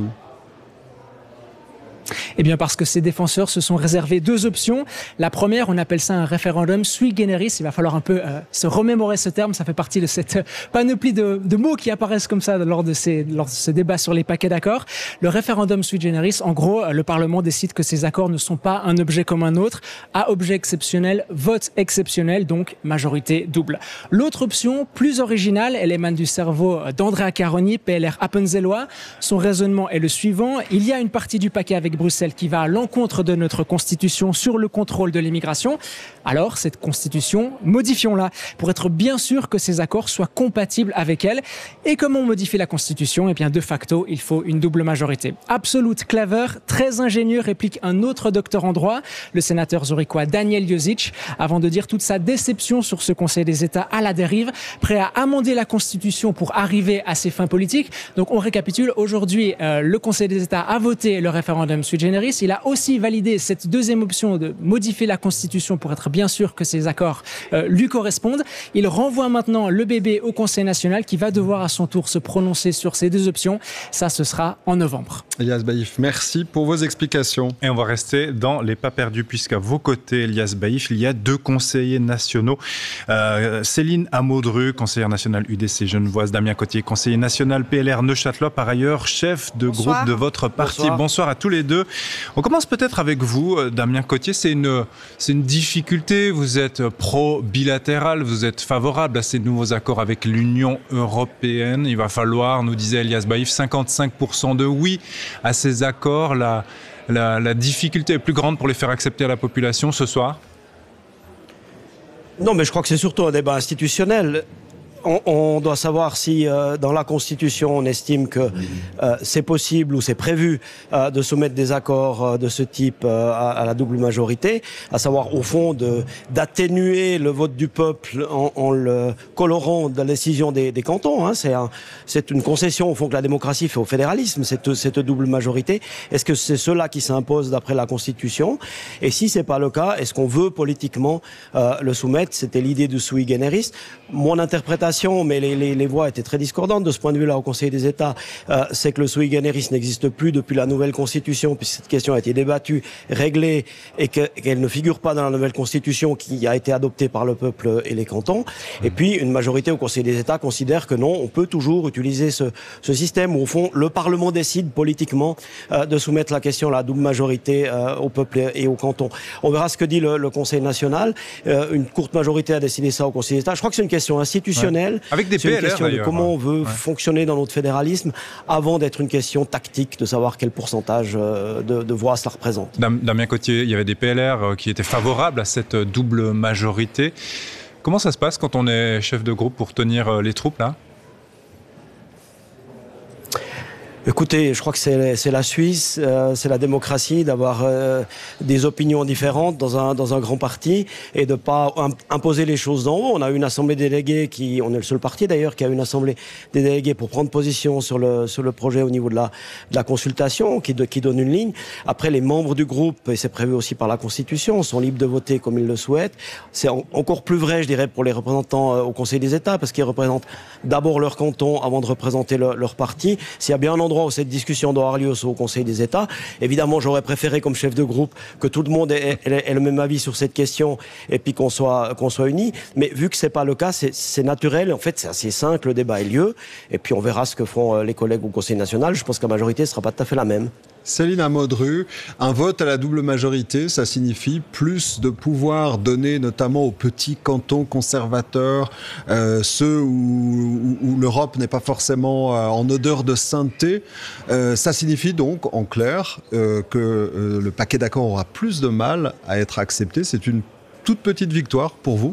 Eh bien parce que ces défenseurs se sont réservés 2 options. La première, on appelle ça un référendum sui generis. Il va falloir un peu se remémorer ce terme. Ça fait partie de cette panoplie de mots qui apparaissent comme ça lors de ce débat sur les paquets d'accords. Le référendum sui generis, en gros, le Parlement décide que ces accords ne sont pas un objet comme un autre. À objet exceptionnel, vote exceptionnel, donc majorité double. L'autre option, plus originale, elle émane du cerveau d'Andrea Caroni, PLR appenzellois. Son raisonnement est le suivant. Il y a une partie du paquet avec Bruxelles qui va à l'encontre de notre Constitution sur le contrôle de l'immigration. Alors, cette Constitution, modifions-la pour être bien sûr que ces accords soient compatibles avec elle. Et comment on modifie la Constitution ? Eh bien, de facto, il faut une double majorité. Absolute clever, très ingénieux, réplique un autre docteur en droit, le sénateur zurichois Daniel Josic, avant de dire toute sa déception sur ce Conseil des États à la dérive, prêt à amender la Constitution pour arriver à ses fins politiques. Donc, on récapitule. Aujourd'hui, le Conseil des États a voté le référendum sui generis. Il a aussi validé cette deuxième option de modifier la Constitution pour être bien sûr que ces accords lui correspondent. Il renvoie maintenant le bébé au Conseil national qui va devoir à son tour se prononcer sur ces 2 options. Ça, ce sera en novembre. Elias Baïf, merci pour vos explications. Et on va rester dans les pas perdus puisqu'à vos côtés, Elias Baïf, il y a 2 conseillers nationaux. Céline Amaudru, conseillère nationale UDC Genevoise, Damien Cottier, conseiller national PLR Neuchâtelois, par ailleurs chef de groupe de votre parti. Bonsoir à tous les 2. On commence peut-être avec vous, Damien Cottier. C'est une difficulté. Vous êtes pro-bilatéral, vous êtes favorable à ces nouveaux accords avec l'Union européenne. Il va falloir, nous disait Elias Baïf, 55% de oui à ces accords. La difficulté est plus grande pour les faire accepter à la population ce soir ? Non, mais je crois que c'est surtout un débat institutionnel. On doit savoir si dans la Constitution on estime que c'est possible ou c'est prévu de soumettre des accords de ce type à la double majorité, à savoir au fond d'atténuer le vote du peuple en le colorant de la décision des cantons. Hein. C'est une concession au fond que la démocratie fait au fédéralisme, cette double majorité. Est-ce que c'est cela qui s'impose d'après la Constitution ? Et si c'est pas le cas, est-ce qu'on veut politiquement le soumettre ? C'était l'idée du sui generis. Mon interprétation, mais les voix étaient très discordantes de ce point de vue-là au Conseil des États, c'est que le sui generis n'existe plus depuis la nouvelle Constitution, puisque cette question a été débattue, réglée, et qu'elle ne figure pas dans la nouvelle Constitution qui a été adoptée par le peuple et les cantons. Et puis, une majorité au Conseil des États considère que non, on peut toujours utiliser ce système où, au fond, le Parlement décide politiquement de soumettre la question à la double majorité au peuple et aux cantons. On verra ce que dit le Conseil national. Une courte majorité a décidé ça au Conseil des États. Je crois que c'est une question institutionnelle. Ouais. Avec des PLR, c'est une question de comment on veut fonctionner dans notre fédéralisme avant d'être une question tactique de savoir quel pourcentage de voix cela représente. Damien Cottier, il y avait des PLR qui étaient favorables à cette double majorité. Comment ça se passe quand on est chef de groupe pour tenir les troupes là ? Écoutez, je crois que c'est la Suisse, c'est la démocratie d'avoir des opinions différentes dans un grand parti et de pas imposer les choses d'en haut. On a une assemblée déléguée on est le seul parti d'ailleurs qui a une assemblée des délégués pour prendre position sur le projet au niveau de la consultation, qui donne une ligne. Après, les membres du groupe, et c'est prévu aussi par la Constitution, sont libres de voter comme ils le souhaitent. C'est encore plus vrai, je dirais, pour les représentants au Conseil des États, parce qu'ils représentent d'abord leur canton avant de représenter leur parti. S'il y a bien un endroit où cette discussion doit avoir lieu au Conseil des États, évidemment, j'aurais préféré, comme chef de groupe, que tout le monde ait le même avis sur cette question et puis qu'on soit unis. Mais vu que c'est pas le cas, c'est naturel. En fait, c'est assez simple. Le débat ait lieu. Et puis, on verra ce que feront les collègues au Conseil national. Je pense que la majorité ne sera pas tout à fait la même. Céline Amodru, un vote à la double majorité, ça signifie plus de pouvoir donné notamment aux petits cantons conservateurs, ceux où l'Europe n'est pas forcément en odeur de sainteté. Ça signifie donc, en clair, que le paquet d'accords aura plus de mal à être accepté. C'est une toute petite victoire pour vous ?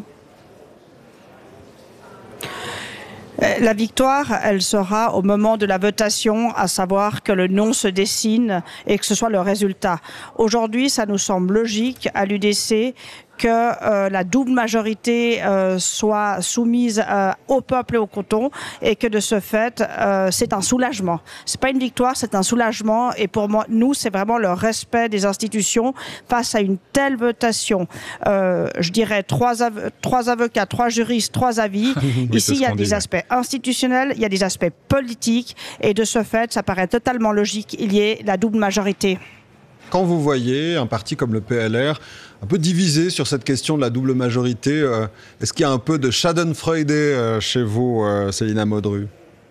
La victoire, elle sera au moment de la votation, à savoir que le non se dessine et que ce soit le résultat. Aujourd'hui, ça nous semble logique à l'UDC que la double majorité soit soumise au peuple et au canton et que de ce fait, c'est un soulagement. C'est pas une victoire, c'est un soulagement et pour nous, c'est vraiment le respect des institutions face à une telle votation. Je dirais 3 avocats, 3 juristes, 3 avis. Oui, ici, il y a des aspects institutionnels, il y a des aspects politiques et de ce fait, ça paraît totalement logique qu'il y ait la double majorité. Quand vous voyez un parti comme le PLR un peu divisé sur cette question de la double majorité, est-ce qu'il y a un peu de Schadenfreude chez vous, Céline Amodru ?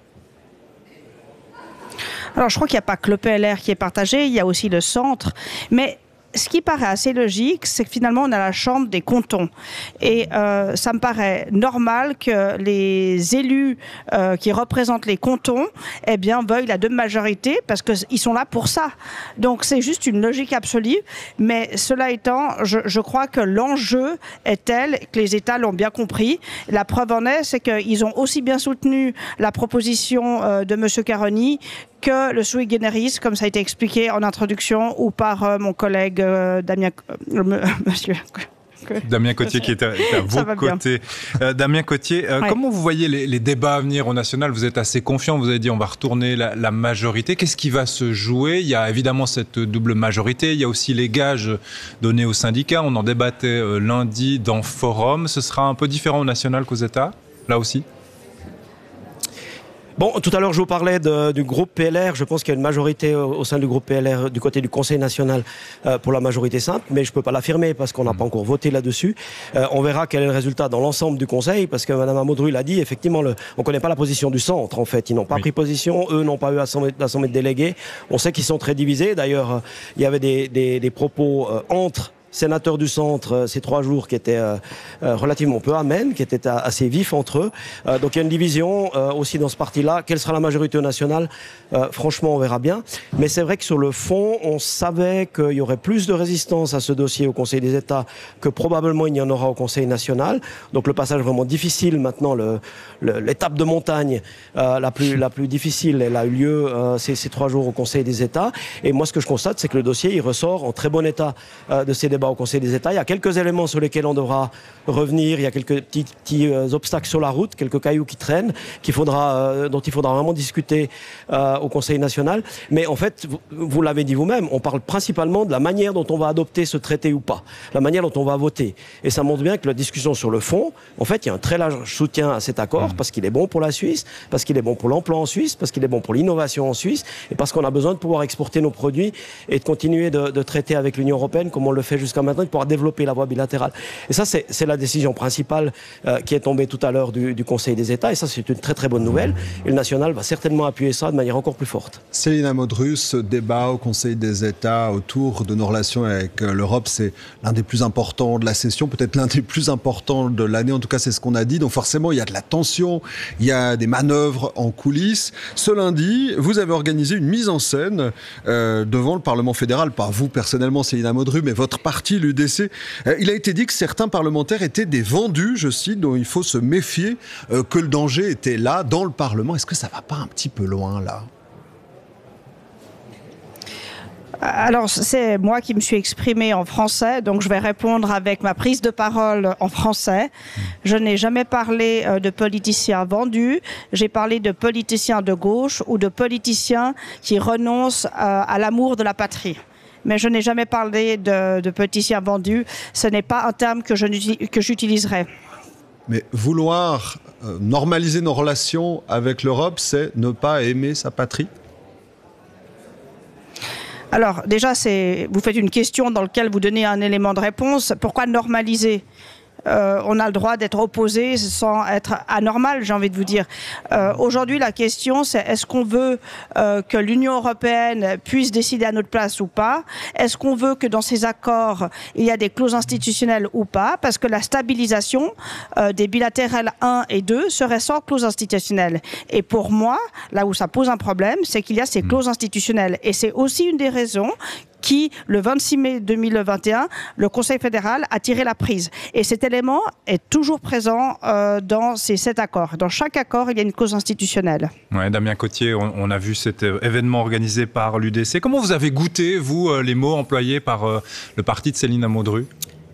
Alors, je crois qu'il n'y a pas que le PLR qui est partagé, il y a aussi le centre. Mais ce qui paraît assez logique, c'est que finalement, on a la Chambre des cantons. Et ça me paraît normal que les élus qui représentent les cantons veuillent la double majorité parce qu'ils sont là pour ça. Donc, c'est juste une logique absolue. Mais cela étant, je crois que l'enjeu est tel que les États l'ont bien compris. La preuve en est, c'est qu'ils ont aussi bien soutenu la proposition de M. Caroni que le sui generis, comme ça a été expliqué en introduction, ou par mon collègue Damien Cotier qui est à vos côtés. Damien Cotier, comment vous voyez les débats à venir au national ? Vous êtes assez confiant, vous avez dit on va retourner la majorité. Qu'est-ce qui va se jouer ? Il y a évidemment cette double majorité, il y a aussi les gages donnés aux syndicats. On en débattait lundi dans Forum. Ce sera un peu différent au national qu'aux États, là aussi ? Bon, tout à l'heure, je vous parlais du groupe PLR. Je pense qu'il y a une majorité au sein du groupe PLR du côté du Conseil national pour la majorité simple, mais je ne peux pas l'affirmer parce qu'on n'a pas encore voté là-dessus. On verra quel est le résultat dans l'ensemble du Conseil, parce que Mme Amodru l'a dit, effectivement, on ne connaît pas la position du centre, en fait. Ils n'ont pas pris position, eux n'ont pas eu l'assemblée de délégués. On sait qu'ils sont très divisés. D'ailleurs, il y avait des propos entre sénateurs du centre ces 3 jours qui étaient relativement peu amènes, qui étaient assez vifs entre eux. Donc il y a une division aussi dans ce parti-là. Quelle sera la majorité nationale ? Franchement, on verra bien. Mais c'est vrai que sur le fond, on savait qu'il y aurait plus de résistance à ce dossier au Conseil des États que probablement il y en aura au Conseil national. Donc le passage vraiment difficile maintenant, l'étape de montagne la plus difficile, elle a eu lieu ces 3 jours au Conseil des États. Et moi, ce que je constate, c'est que le dossier, il ressort en très bon état de ces débats au Conseil des États. Il y a quelques éléments sur lesquels on devra revenir. Il y a quelques petits obstacles sur la route, quelques cailloux qui traînent, dont il faudra vraiment discuter au Conseil national. Mais en fait, vous l'avez dit vous-même, on parle principalement de la manière dont on va adopter ce traité ou pas, la manière dont on va voter. Et ça montre bien que la discussion sur le fond, en fait, il y a un très large soutien à cet accord parce qu'il est bon pour la Suisse, parce qu'il est bon pour l'emploi en Suisse, parce qu'il est bon pour l'innovation en Suisse et parce qu'on a besoin de pouvoir exporter nos produits et de continuer de traiter avec l'Union européenne comme on le fait jusqu'à maintenant, de pouvoir développer la voie bilatérale. Et ça, c'est la décision principale qui est tombée tout à l'heure du Conseil des États. Et ça, c'est une très très bonne nouvelle. Et le national va certainement appuyer ça de manière encore plus forte. Céline Amodru, ce débat au Conseil des États autour de nos relations avec l'Europe, c'est l'un des plus importants de la session, peut-être l'un des plus importants de l'année. En tout cas, c'est ce qu'on a dit. Donc forcément, il y a de la tension, il y a des manœuvres en coulisses. Ce lundi, vous avez organisé une mise en scène devant le Parlement fédéral, pas vous personnellement, Céline Amodru, mais votre parti, l'UDC. Il a été dit que certains parlementaires étaient des vendus, je cite, dont il faut se méfier, que le danger était là, dans le Parlement. Est-ce que ça va pas un petit peu loin, là ? Alors, c'est moi qui me suis exprimée en français, donc je vais répondre avec ma prise de parole en français. Je n'ai jamais parlé de politiciens vendus, j'ai parlé de politiciens de gauche ou de politiciens qui renoncent à l'amour de la patrie. Mais je n'ai jamais parlé de politiciens vendus, ce n'est pas un terme que j'utiliserai. Mais vouloir normaliser nos relations avec l'Europe, c'est ne pas aimer sa patrie ? Alors déjà, vous faites une question dans laquelle vous donnez un élément de réponse. Pourquoi normaliser ? On a le droit d'être opposé sans être anormal, j'ai envie de vous dire. Aujourd'hui, la question, c'est est-ce qu'on veut que l'Union européenne puisse décider à notre place ou pas ? Est-ce qu'on veut que dans ces accords, il y a des clauses institutionnelles ou pas ? Parce que la stabilisation des bilatérales 1 et 2 serait sans clause institutionnelle. Et pour moi, là où ça pose un problème, c'est qu'il y a ces clauses institutionnelles. Et c'est aussi une des raisons qui, le 26 mai 2021, le Conseil fédéral a tiré la prise. Et cet élément est toujours présent dans ces 7 accords. Dans chaque accord, il y a une clause institutionnelle. Ouais, Damien Cottier, on a vu cet événement organisé par l'UDC. Comment vous avez goûté, vous, les mots employés par le parti de Céline Amondru ?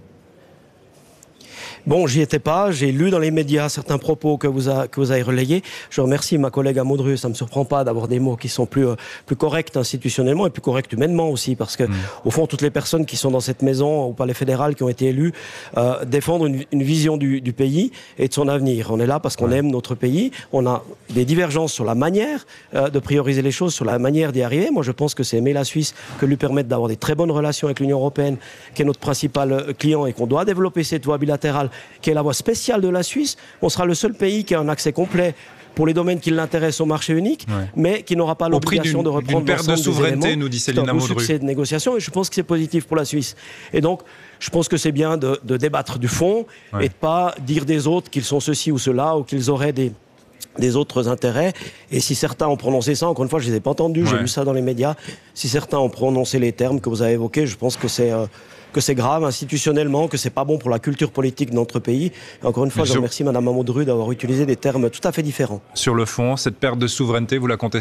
Bon, j'y étais pas. J'ai lu dans les médias certains propos que vous avez relayés. Je remercie ma collègue Amondru. Ça me surprend pas d'avoir des mots qui sont plus corrects institutionnellement et plus corrects humainement aussi, parce que au fond, toutes les personnes qui sont dans cette maison au Palais fédéral, qui ont été élues, défendent une vision du pays et de son avenir. On est là parce qu'on aime notre pays. On a des divergences sur la manière de prioriser les choses, sur la manière d'y arriver. Moi, je pense que c'est aimer la Suisse que lui permettre d'avoir des très bonnes relations avec l'Union européenne, qui est notre principal client, et qu'on doit développer cette voie bilatérale, qui est la voie spéciale de la Suisse. On sera le seul pays qui a un accès complet pour les domaines qui l'intéressent au marché unique, mais qui n'aura pas l'obligation de reprendre l'ensemble des éléments. Une perte de souveraineté, nous dit Céline Amondru. C'est un beau succès de négociation, et je pense que c'est positif pour la Suisse. Et donc, je pense que c'est bien de débattre du fond et de ne pas dire des autres qu'ils sont ceci ou cela, ou qu'ils auraient des autres intérêts. Et si certains ont prononcé ça, encore une fois, je ne les ai pas entendus, j'ai lu ça dans les médias, si certains ont prononcé les termes que vous avez évoqués, je pense que c'est grave institutionnellement, que c'est pas bon pour la culture politique de notre pays. Et encore une fois, je remercie Mme Amondru d'avoir utilisé des termes tout à fait différents. Sur le fond, cette perte de souveraineté, vous la contestez ?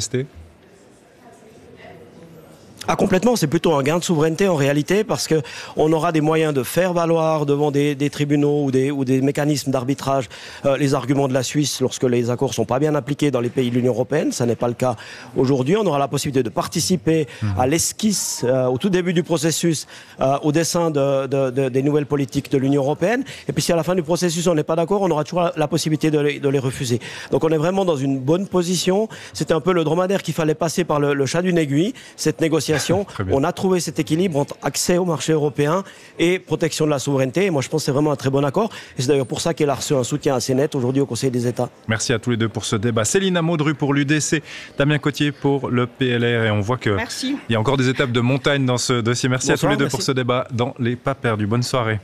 Ah, complètement, c'est plutôt un gain de souveraineté en réalité, parce que on aura des moyens de faire valoir devant des tribunaux ou des mécanismes d'arbitrage les arguments de la Suisse lorsque les accords sont pas bien appliqués dans les pays de l'Union européenne. Ça n'est pas le cas aujourd'hui. On aura la possibilité de participer à l'esquisse au tout début du processus, au dessin des nouvelles politiques de l'Union européenne. Et puis si à la fin du processus on n'est pas d'accord, on aura toujours la possibilité de les refuser. Donc on est vraiment dans une bonne position. C'était un peu le dromadaire qu'il fallait passer par le chat d'une aiguille, cette négociation. On a trouvé cet équilibre entre accès au marché européen et protection de la souveraineté. Et moi, je pense que c'est vraiment un très bon accord. Et c'est d'ailleurs pour ça qu'elle a reçu un soutien assez net aujourd'hui au Conseil des États. Merci à tous les deux pour ce débat. Céline Amondru pour l'UDC, Damien Cottier pour le PLR. Et on voit qu'il y a encore des étapes de montagne dans ce dossier. Merci à tous les deux pour ce débat dans Les Pas Perdus. Bonne soirée.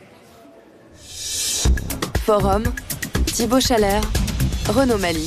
Forum, Thibaut Chalère, Renaud Malik.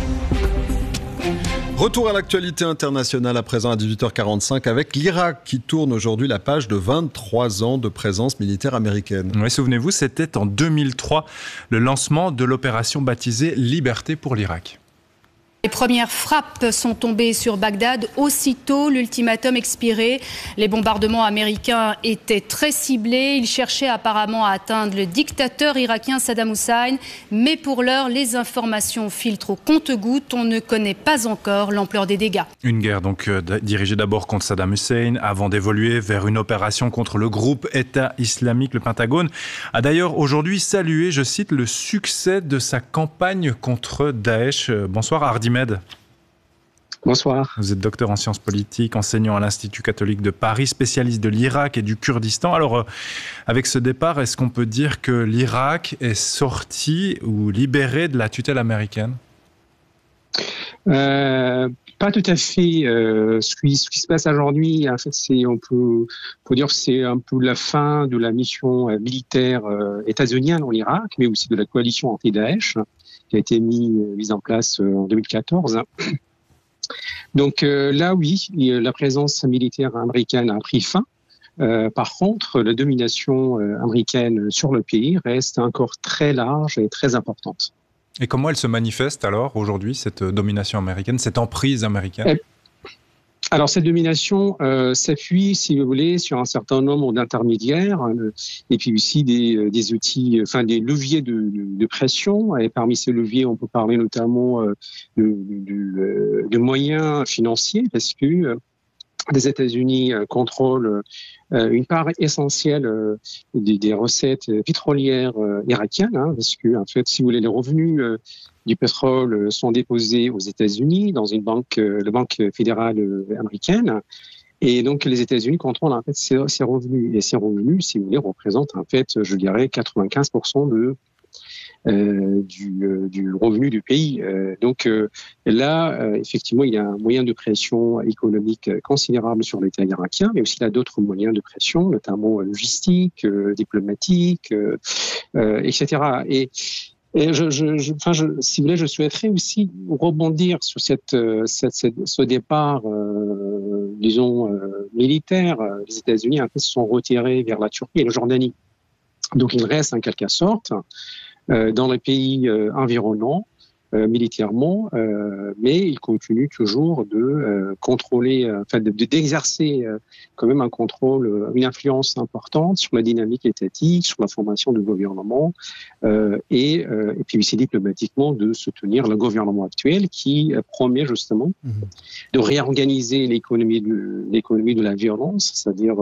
Retour à l'actualité internationale à présent à 18h45 avec l'Irak qui tourne aujourd'hui la page de 23 ans de présence militaire américaine. Oui, souvenez-vous, c'était en 2003 le lancement de l'opération baptisée Liberté pour l'Irak. Les premières frappes sont tombées sur Bagdad. Aussitôt, l'ultimatum expirait. Les bombardements américains étaient très ciblés. Ils cherchaient apparemment à atteindre le dictateur irakien Saddam Hussein. Mais pour l'heure, les informations filtrent au compte-gouttes. On ne connaît pas encore l'ampleur des dégâts. Une guerre donc dirigée d'abord contre Saddam Hussein avant d'évoluer vers une opération contre le groupe État islamique. Le Pentagone a d'ailleurs aujourd'hui salué, je cite, le succès de sa campagne contre Daesh. Bonsoir Hardy Med. Bonsoir. Vous êtes docteur en sciences politiques, enseignant à l'Institut catholique de Paris, spécialiste de l'Irak et du Kurdistan. Alors, avec ce départ, est-ce qu'on peut dire que l'Irak est sorti ou libéré de la tutelle américaine ? Pas tout à fait. Ce qui se passe aujourd'hui, en fait, on peut dire que c'est un peu la fin de la mission militaire états-unienne en Irak, mais aussi de la coalition anti-Daesh qui a été mise en place en 2014. Donc là, oui, la présence militaire américaine a pris fin. Par contre, la domination américaine sur le pays reste encore très large et très importante. Et comment elle se manifeste alors aujourd'hui, cette domination américaine, cette emprise américaine ? Alors, cette domination s'appuie, si vous voulez, sur un certain nombre d'intermédiaires et puis aussi des outils, enfin des leviers de pression. Et parmi ces leviers, on peut parler notamment de moyens financiers, parce que les États-Unis contrôlent une part essentielle des recettes pétrolières irakiennes, parce que, en fait, si vous voulez, les revenus du pétrole sont déposés aux États-Unis dans une banque, la Banque fédérale américaine. Et donc, les États-Unis contrôlent, en fait, ces revenus. Et ces revenus, si vous voulez, représentent, en fait, je dirais, 95% du revenu du pays. Donc là, effectivement, il y a un moyen de pression économique considérable sur l'État irakien, mais aussi il y a d'autres moyens de pression, notamment logistique, diplomatique, etc. Et si vous voulez, je souhaiterais aussi rebondir sur ce départ, disons, militaire. Les États-Unis, en fait, se sont retirés vers la Turquie et la Jordanie. Donc, il reste en quelque sorte dans les pays environnants militairement, mais il continue toujours de contrôler, d'exercer quand même un contrôle, une influence importante sur la dynamique étatique, sur la formation du gouvernement, et puis aussi diplomatiquement de soutenir le gouvernement actuel qui promet justement de réorganiser l'économie de la violence, c'est-à-dire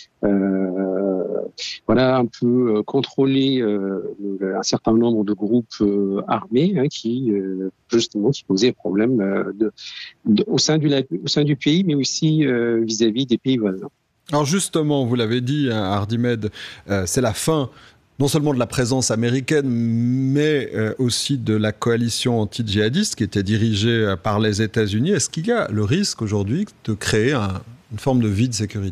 voilà, un peu contrôler un certain nombre de groupes armés qui posaient problème au sein du pays, mais aussi vis-à-vis des pays voisins. Alors justement, vous l'avez dit, Hardy Med, c'est la fin non seulement de la présence américaine, mais aussi de la coalition anti-djihadiste qui était dirigée par les États-Unis. Est-ce qu'il y a le risque aujourd'hui de créer une forme de vide sécuritaire ?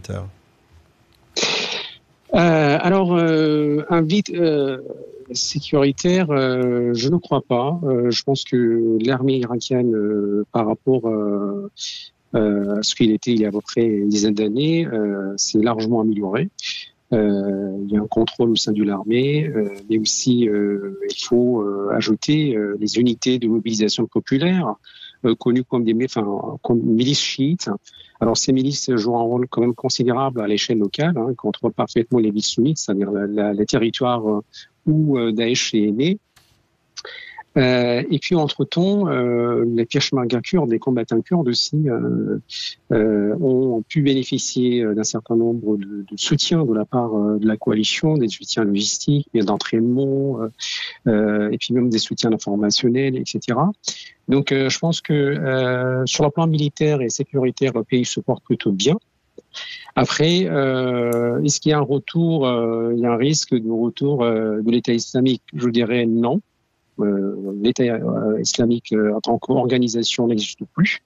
Alors, un vide sécuritaire, je ne crois pas. Je pense que l'armée irakienne, par rapport à ce qu'il était il y a à peu près une dizaine d'années, s'est largement amélioré. Il y a un contrôle au sein de l'armée, mais aussi il faut ajouter les unités de mobilisation populaire, connues comme comme milices chiites. Alors ces milices jouent un rôle quand même considérable à l'échelle locale, contrôlent parfaitement les villes sunnites, c'est-à-dire les territoires où Daesh est né. Et puis, entre-temps, les Peshmerga kurdes, des combattants kurdes aussi, ont pu bénéficier d'un certain nombre de soutiens de la part de la coalition, des soutiens logistiques, d'entraînement, et puis même des soutiens informationnels, etc. Donc, je pense que sur le plan militaire et sécuritaire, le pays se porte plutôt bien. Après, est-ce qu'il y a un retour, il y a un risque de retour de l'État islamique? Je dirais non. L'État islamique en tant qu'organisation n'existe plus.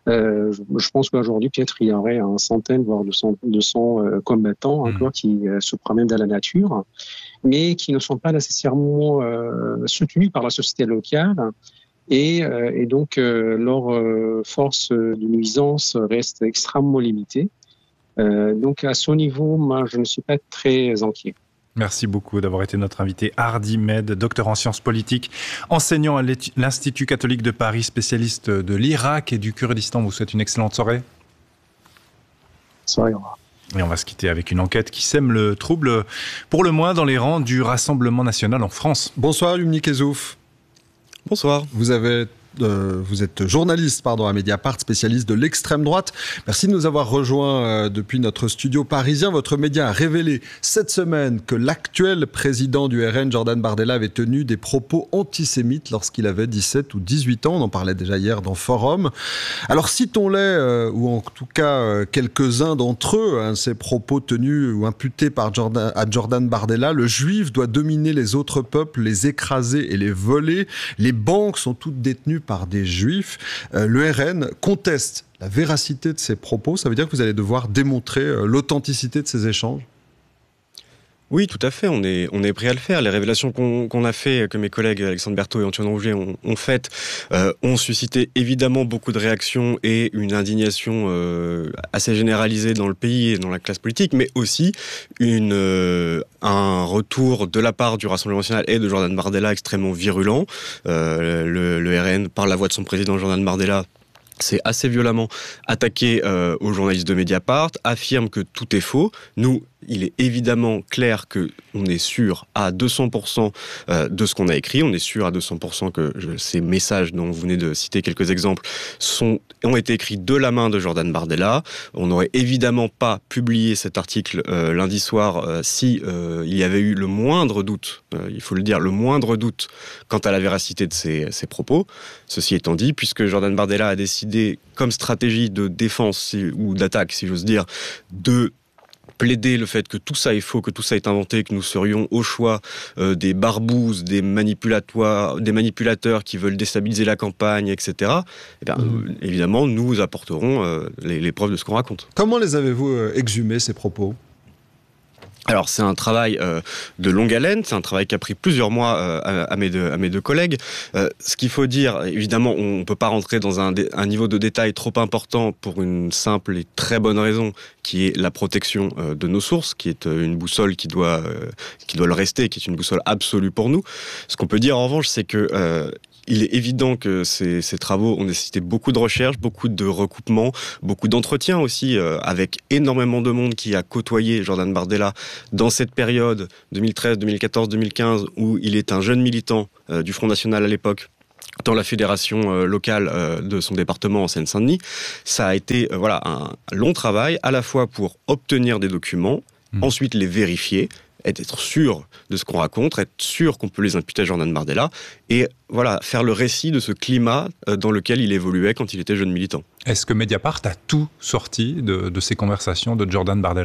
Je pense qu'aujourd'hui, peut-être, il y aurait une centaine, voire 200 combattants encore qui se promènent dans la nature, mais qui ne sont pas nécessairement soutenus par la société locale. Et donc, leur force de nuisance reste extrêmement limitée. Donc, à ce niveau, moi, je ne suis pas très inquiet. Merci beaucoup d'avoir été notre invité. Hardy Med, docteur en sciences politiques, enseignant à l'Institut catholique de Paris, spécialiste de l'Irak et du Kurdistan. Vous souhaite une excellente soirée. Soirée, au revoir. Et on va se quitter avec une enquête qui sème le trouble, pour le moins dans les rangs du Rassemblement national en France. Bonsoir Yumni Kezouf. Bonsoir. Vous êtes journaliste à Mediapart, spécialiste de l'extrême droite. Merci de nous avoir rejoints depuis notre studio parisien. Votre média a révélé cette semaine que l'actuel président du RN, Jordan Bardella, avait tenu des propos antisémites lorsqu'il avait 17 ou 18 ans. On en parlait déjà hier dans Forum. Alors citons-les, ou en tout cas quelques-uns d'entre eux, ces propos tenus ou imputés à Jordan Bardella. Le juif doit dominer les autres peuples, les écraser et les voler. Les banques sont toutes détenues par des juifs. Le RN conteste la véracité de ces propos. Ça veut dire que vous allez devoir démontrer l'authenticité de ces échanges? Oui, tout à fait. On est prêt à le faire. Les révélations qu'on a fait, que mes collègues Alexandre Berthaud et Antoine Rouget ont faites, ont suscité évidemment beaucoup de réactions et une indignation assez généralisée dans le pays et dans la classe politique, mais aussi un retour de la part du Rassemblement national et de Jordan Bardella extrêmement virulent. Le RN, par la voix de son président Jordan Bardella, s'est assez violemment attaqué aux journalistes de Mediapart, affirme que tout est faux. Nous, il est évidemment clair qu'on est sûr à 200% de ce qu'on a écrit. On est sûr à 200% que ces messages dont vous venez de citer quelques exemples ont été écrits de la main de Jordan Bardella. On n'aurait évidemment pas publié cet article lundi soir si il y avait eu le moindre doute, il faut le dire, le moindre doute quant à la véracité de ces propos. Ceci étant dit, puisque Jordan Bardella a décidé, comme stratégie de défense ou d'attaque, si j'ose dire, de plaider le fait que tout ça est faux, que tout ça est inventé, que nous serions au choix des barbouzes, des manipulateurs qui veulent déstabiliser la campagne, etc. Eh bien, évidemment, nous apporterons les preuves de ce qu'on raconte. Comment les avez-vous exhumés, ces propos ? Alors c'est un travail de longue haleine, c'est un travail qui a pris plusieurs mois à mes deux collègues. Ce qu'il faut dire, évidemment, on ne peut pas rentrer dans un niveau de détail trop important pour une simple et très bonne raison, qui est la protection de nos sources, qui est une boussole qui doit le rester, qui est une boussole absolue pour nous. Ce qu'on peut dire en revanche, c'est que il est évident que ces travaux ont nécessité beaucoup de recherches, beaucoup de recoupements, beaucoup d'entretiens aussi, avec énormément de monde qui a côtoyé Jordan Bardella dans cette période 2013, 2014, 2015, où il est un jeune militant du Front National à l'époque, dans la fédération locale de son département en Seine-Saint-Denis. Ça a été un long travail, à la fois pour obtenir des documents, ensuite les vérifier, être sûr de ce qu'on raconte, être sûr qu'on peut les imputer à Jordan Bardella, et faire le récit de ce climat dans lequel il évoluait quand il était jeune militant. Est-ce que Mediapart a tout sorti de ces conversations de Jordan Bardella ?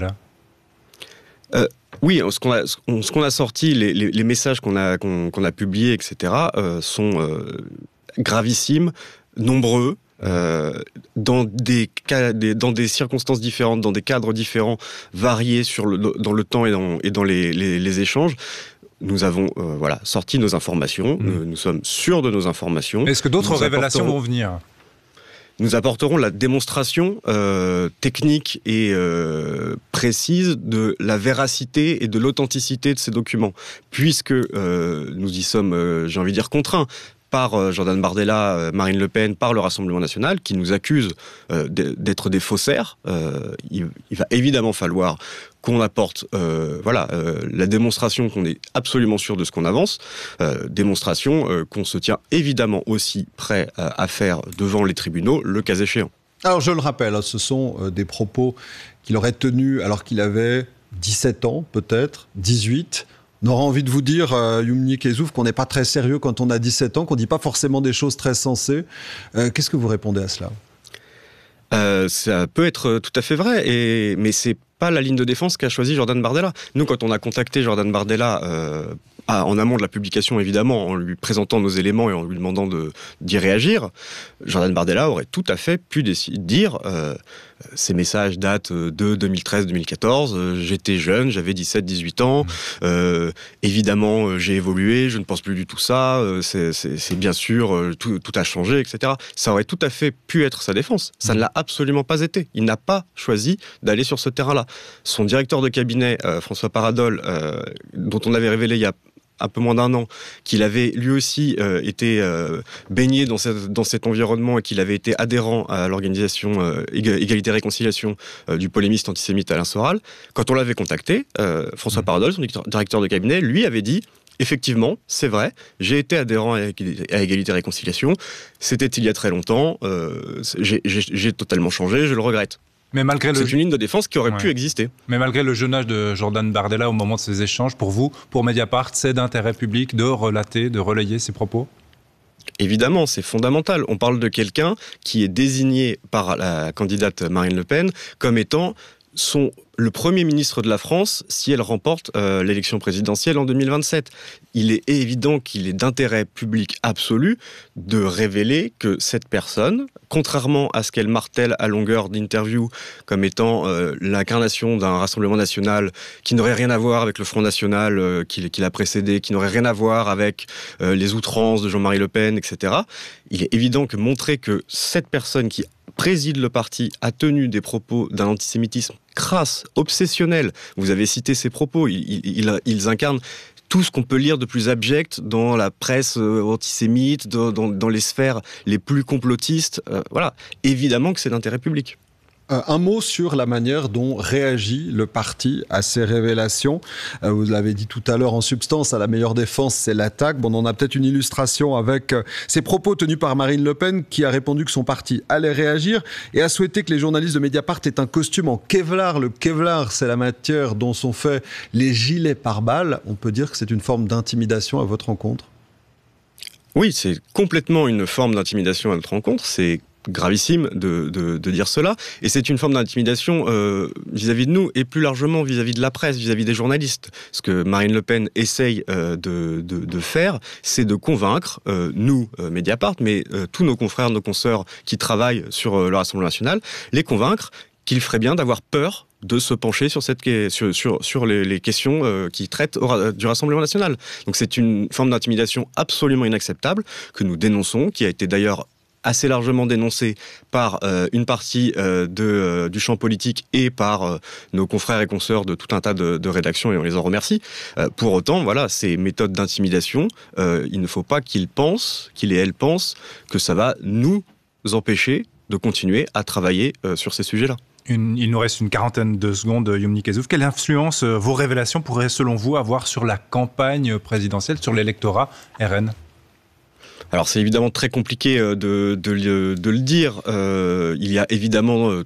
Oui, ce qu'on a sorti, les messages qu'on a publiés, etc., sont gravissimes, nombreux, dans des circonstances différentes, dans des cadres différents, variés dans le temps et dans les échanges. Nous avons sorti nos informations, nous sommes sûrs de nos informations. Est-ce que d'autres révélations vont venir ? Nous apporterons la démonstration technique et précise de la véracité et de l'authenticité de ces documents, puisque nous y sommes, j'ai envie de dire, contraints par Jordan Bardella, Marine Le Pen, par le Rassemblement National, qui nous accusent d'être des faussaires. Il va évidemment falloir qu'on apporte la démonstration qu'on est absolument sûr de ce qu'on avance, démonstration qu'on se tient évidemment aussi prêt à faire devant les tribunaux, le cas échéant. Alors je le rappelle, ce sont des propos qu'il aurait tenus alors qu'il avait 17 ans, peut-être, 18. On aura envie de vous dire, Yumni Kezouf, qu'on n'est pas très sérieux quand on a 17 ans, qu'on ne dit pas forcément des choses très sensées. Qu'est-ce que vous répondez à cela ? Ça peut être tout à fait vrai, mais c'est pas la ligne de défense qu'a choisi Jordan Bardella. Nous, quand on a contacté Jordan Bardella en amont de la publication, évidemment, en lui présentant nos éléments et en lui demandant d'y réagir, Jordan Bardella aurait tout à fait pu dire ces messages datent de 2013-2014, j'étais jeune, j'avais 17-18 ans, évidemment j'ai évolué, je ne pense plus du tout ça, c'est bien sûr, tout a changé, etc. Ça aurait tout à fait pu être sa défense. Ça ne l'a absolument pas été. Il n'a pas choisi d'aller sur ce terrain-là. Son directeur de cabinet, François Paradol, dont on avait révélé il y a un peu moins d'un an, qu'il avait lui aussi été baigné dans cet environnement et qu'il avait été adhérent à l'organisation Égalité et Réconciliation du polémiste antisémite Alain Soral. Quand on l'avait contacté, François Paradol, son directeur de cabinet, lui avait dit « Effectivement, c'est vrai, j'ai été adhérent à Égalité et Réconciliation, c'était il y a très longtemps, j'ai totalement changé, je le regrette ». Mais malgré c'est une ligne de défense qui aurait pu exister. Mais malgré le jeune âge de Jordan Bardella au moment de ces échanges, pour vous, pour Mediapart, c'est d'intérêt public de relater, de relayer ces propos ? Évidemment, c'est fondamental. On parle de quelqu'un qui est désigné par la candidate Marine Le Pen comme étant le Premier ministre de la France si elle remporte l'élection présidentielle en 2027. Il est évident qu'il est d'intérêt public absolu de révéler que cette personne, contrairement à ce qu'elle martèle à longueur d'interview comme étant l'incarnation d'un Rassemblement national qui n'aurait rien à voir avec le Front National qui l'a précédé, qui n'aurait rien à voir avec les outrances de Jean-Marie Le Pen, etc. Il est évident que montrer que cette personne qui préside le parti a tenu des propos d'un antisémitisme crasse, obsessionnel. Vous avez cité ces propos, ils incarnent tout ce qu'on peut lire de plus abject dans la presse antisémite, dans les sphères les plus complotistes. Voilà, évidemment que c'est d'intérêt public. Un mot sur la manière dont réagit le parti à ces révélations. Vous l'avez dit tout à l'heure, en substance, à la meilleure défense, c'est l'attaque. Bon, on a peut-être une illustration avec ces propos tenus par Marine Le Pen, qui a répondu que son parti allait réagir et a souhaité que les journalistes de Mediapart aient un costume en Kevlar. Le Kevlar, c'est la matière dont sont faits les gilets pare-balles. On peut dire que c'est une forme d'intimidation à votre encontre ? Oui, c'est complètement une forme d'intimidation à notre rencontre. C'est gravissime de dire cela, et c'est une forme d'intimidation vis-à-vis de nous, et plus largement vis-à-vis de la presse, vis-à-vis des journalistes. Ce que Marine Le Pen essaye de faire, c'est de convaincre, nous, Mediapart, mais tous nos confrères, nos consoeurs qui travaillent sur le Rassemblement national, les convaincre qu'il ferait bien d'avoir peur de se pencher sur les questions qui traitent du Rassemblement national. Donc c'est une forme d'intimidation absolument inacceptable, que nous dénonçons, qui a été d'ailleurs assez largement dénoncé par une partie du champ politique et par nos confrères et consoeurs de tout un tas de rédactions, et on les en remercie. Pour autant, voilà, ces méthodes d'intimidation, il ne faut pas qu'ils et elles pensent que ça va nous empêcher de continuer à travailler sur ces sujets-là. Il nous reste une quarantaine de secondes, Yumni Kezouf. Quelle influence vos révélations pourraient, selon vous, avoir sur la campagne présidentielle, sur l'électorat RN ? Alors c'est évidemment très compliqué de le dire. Il y a évidemment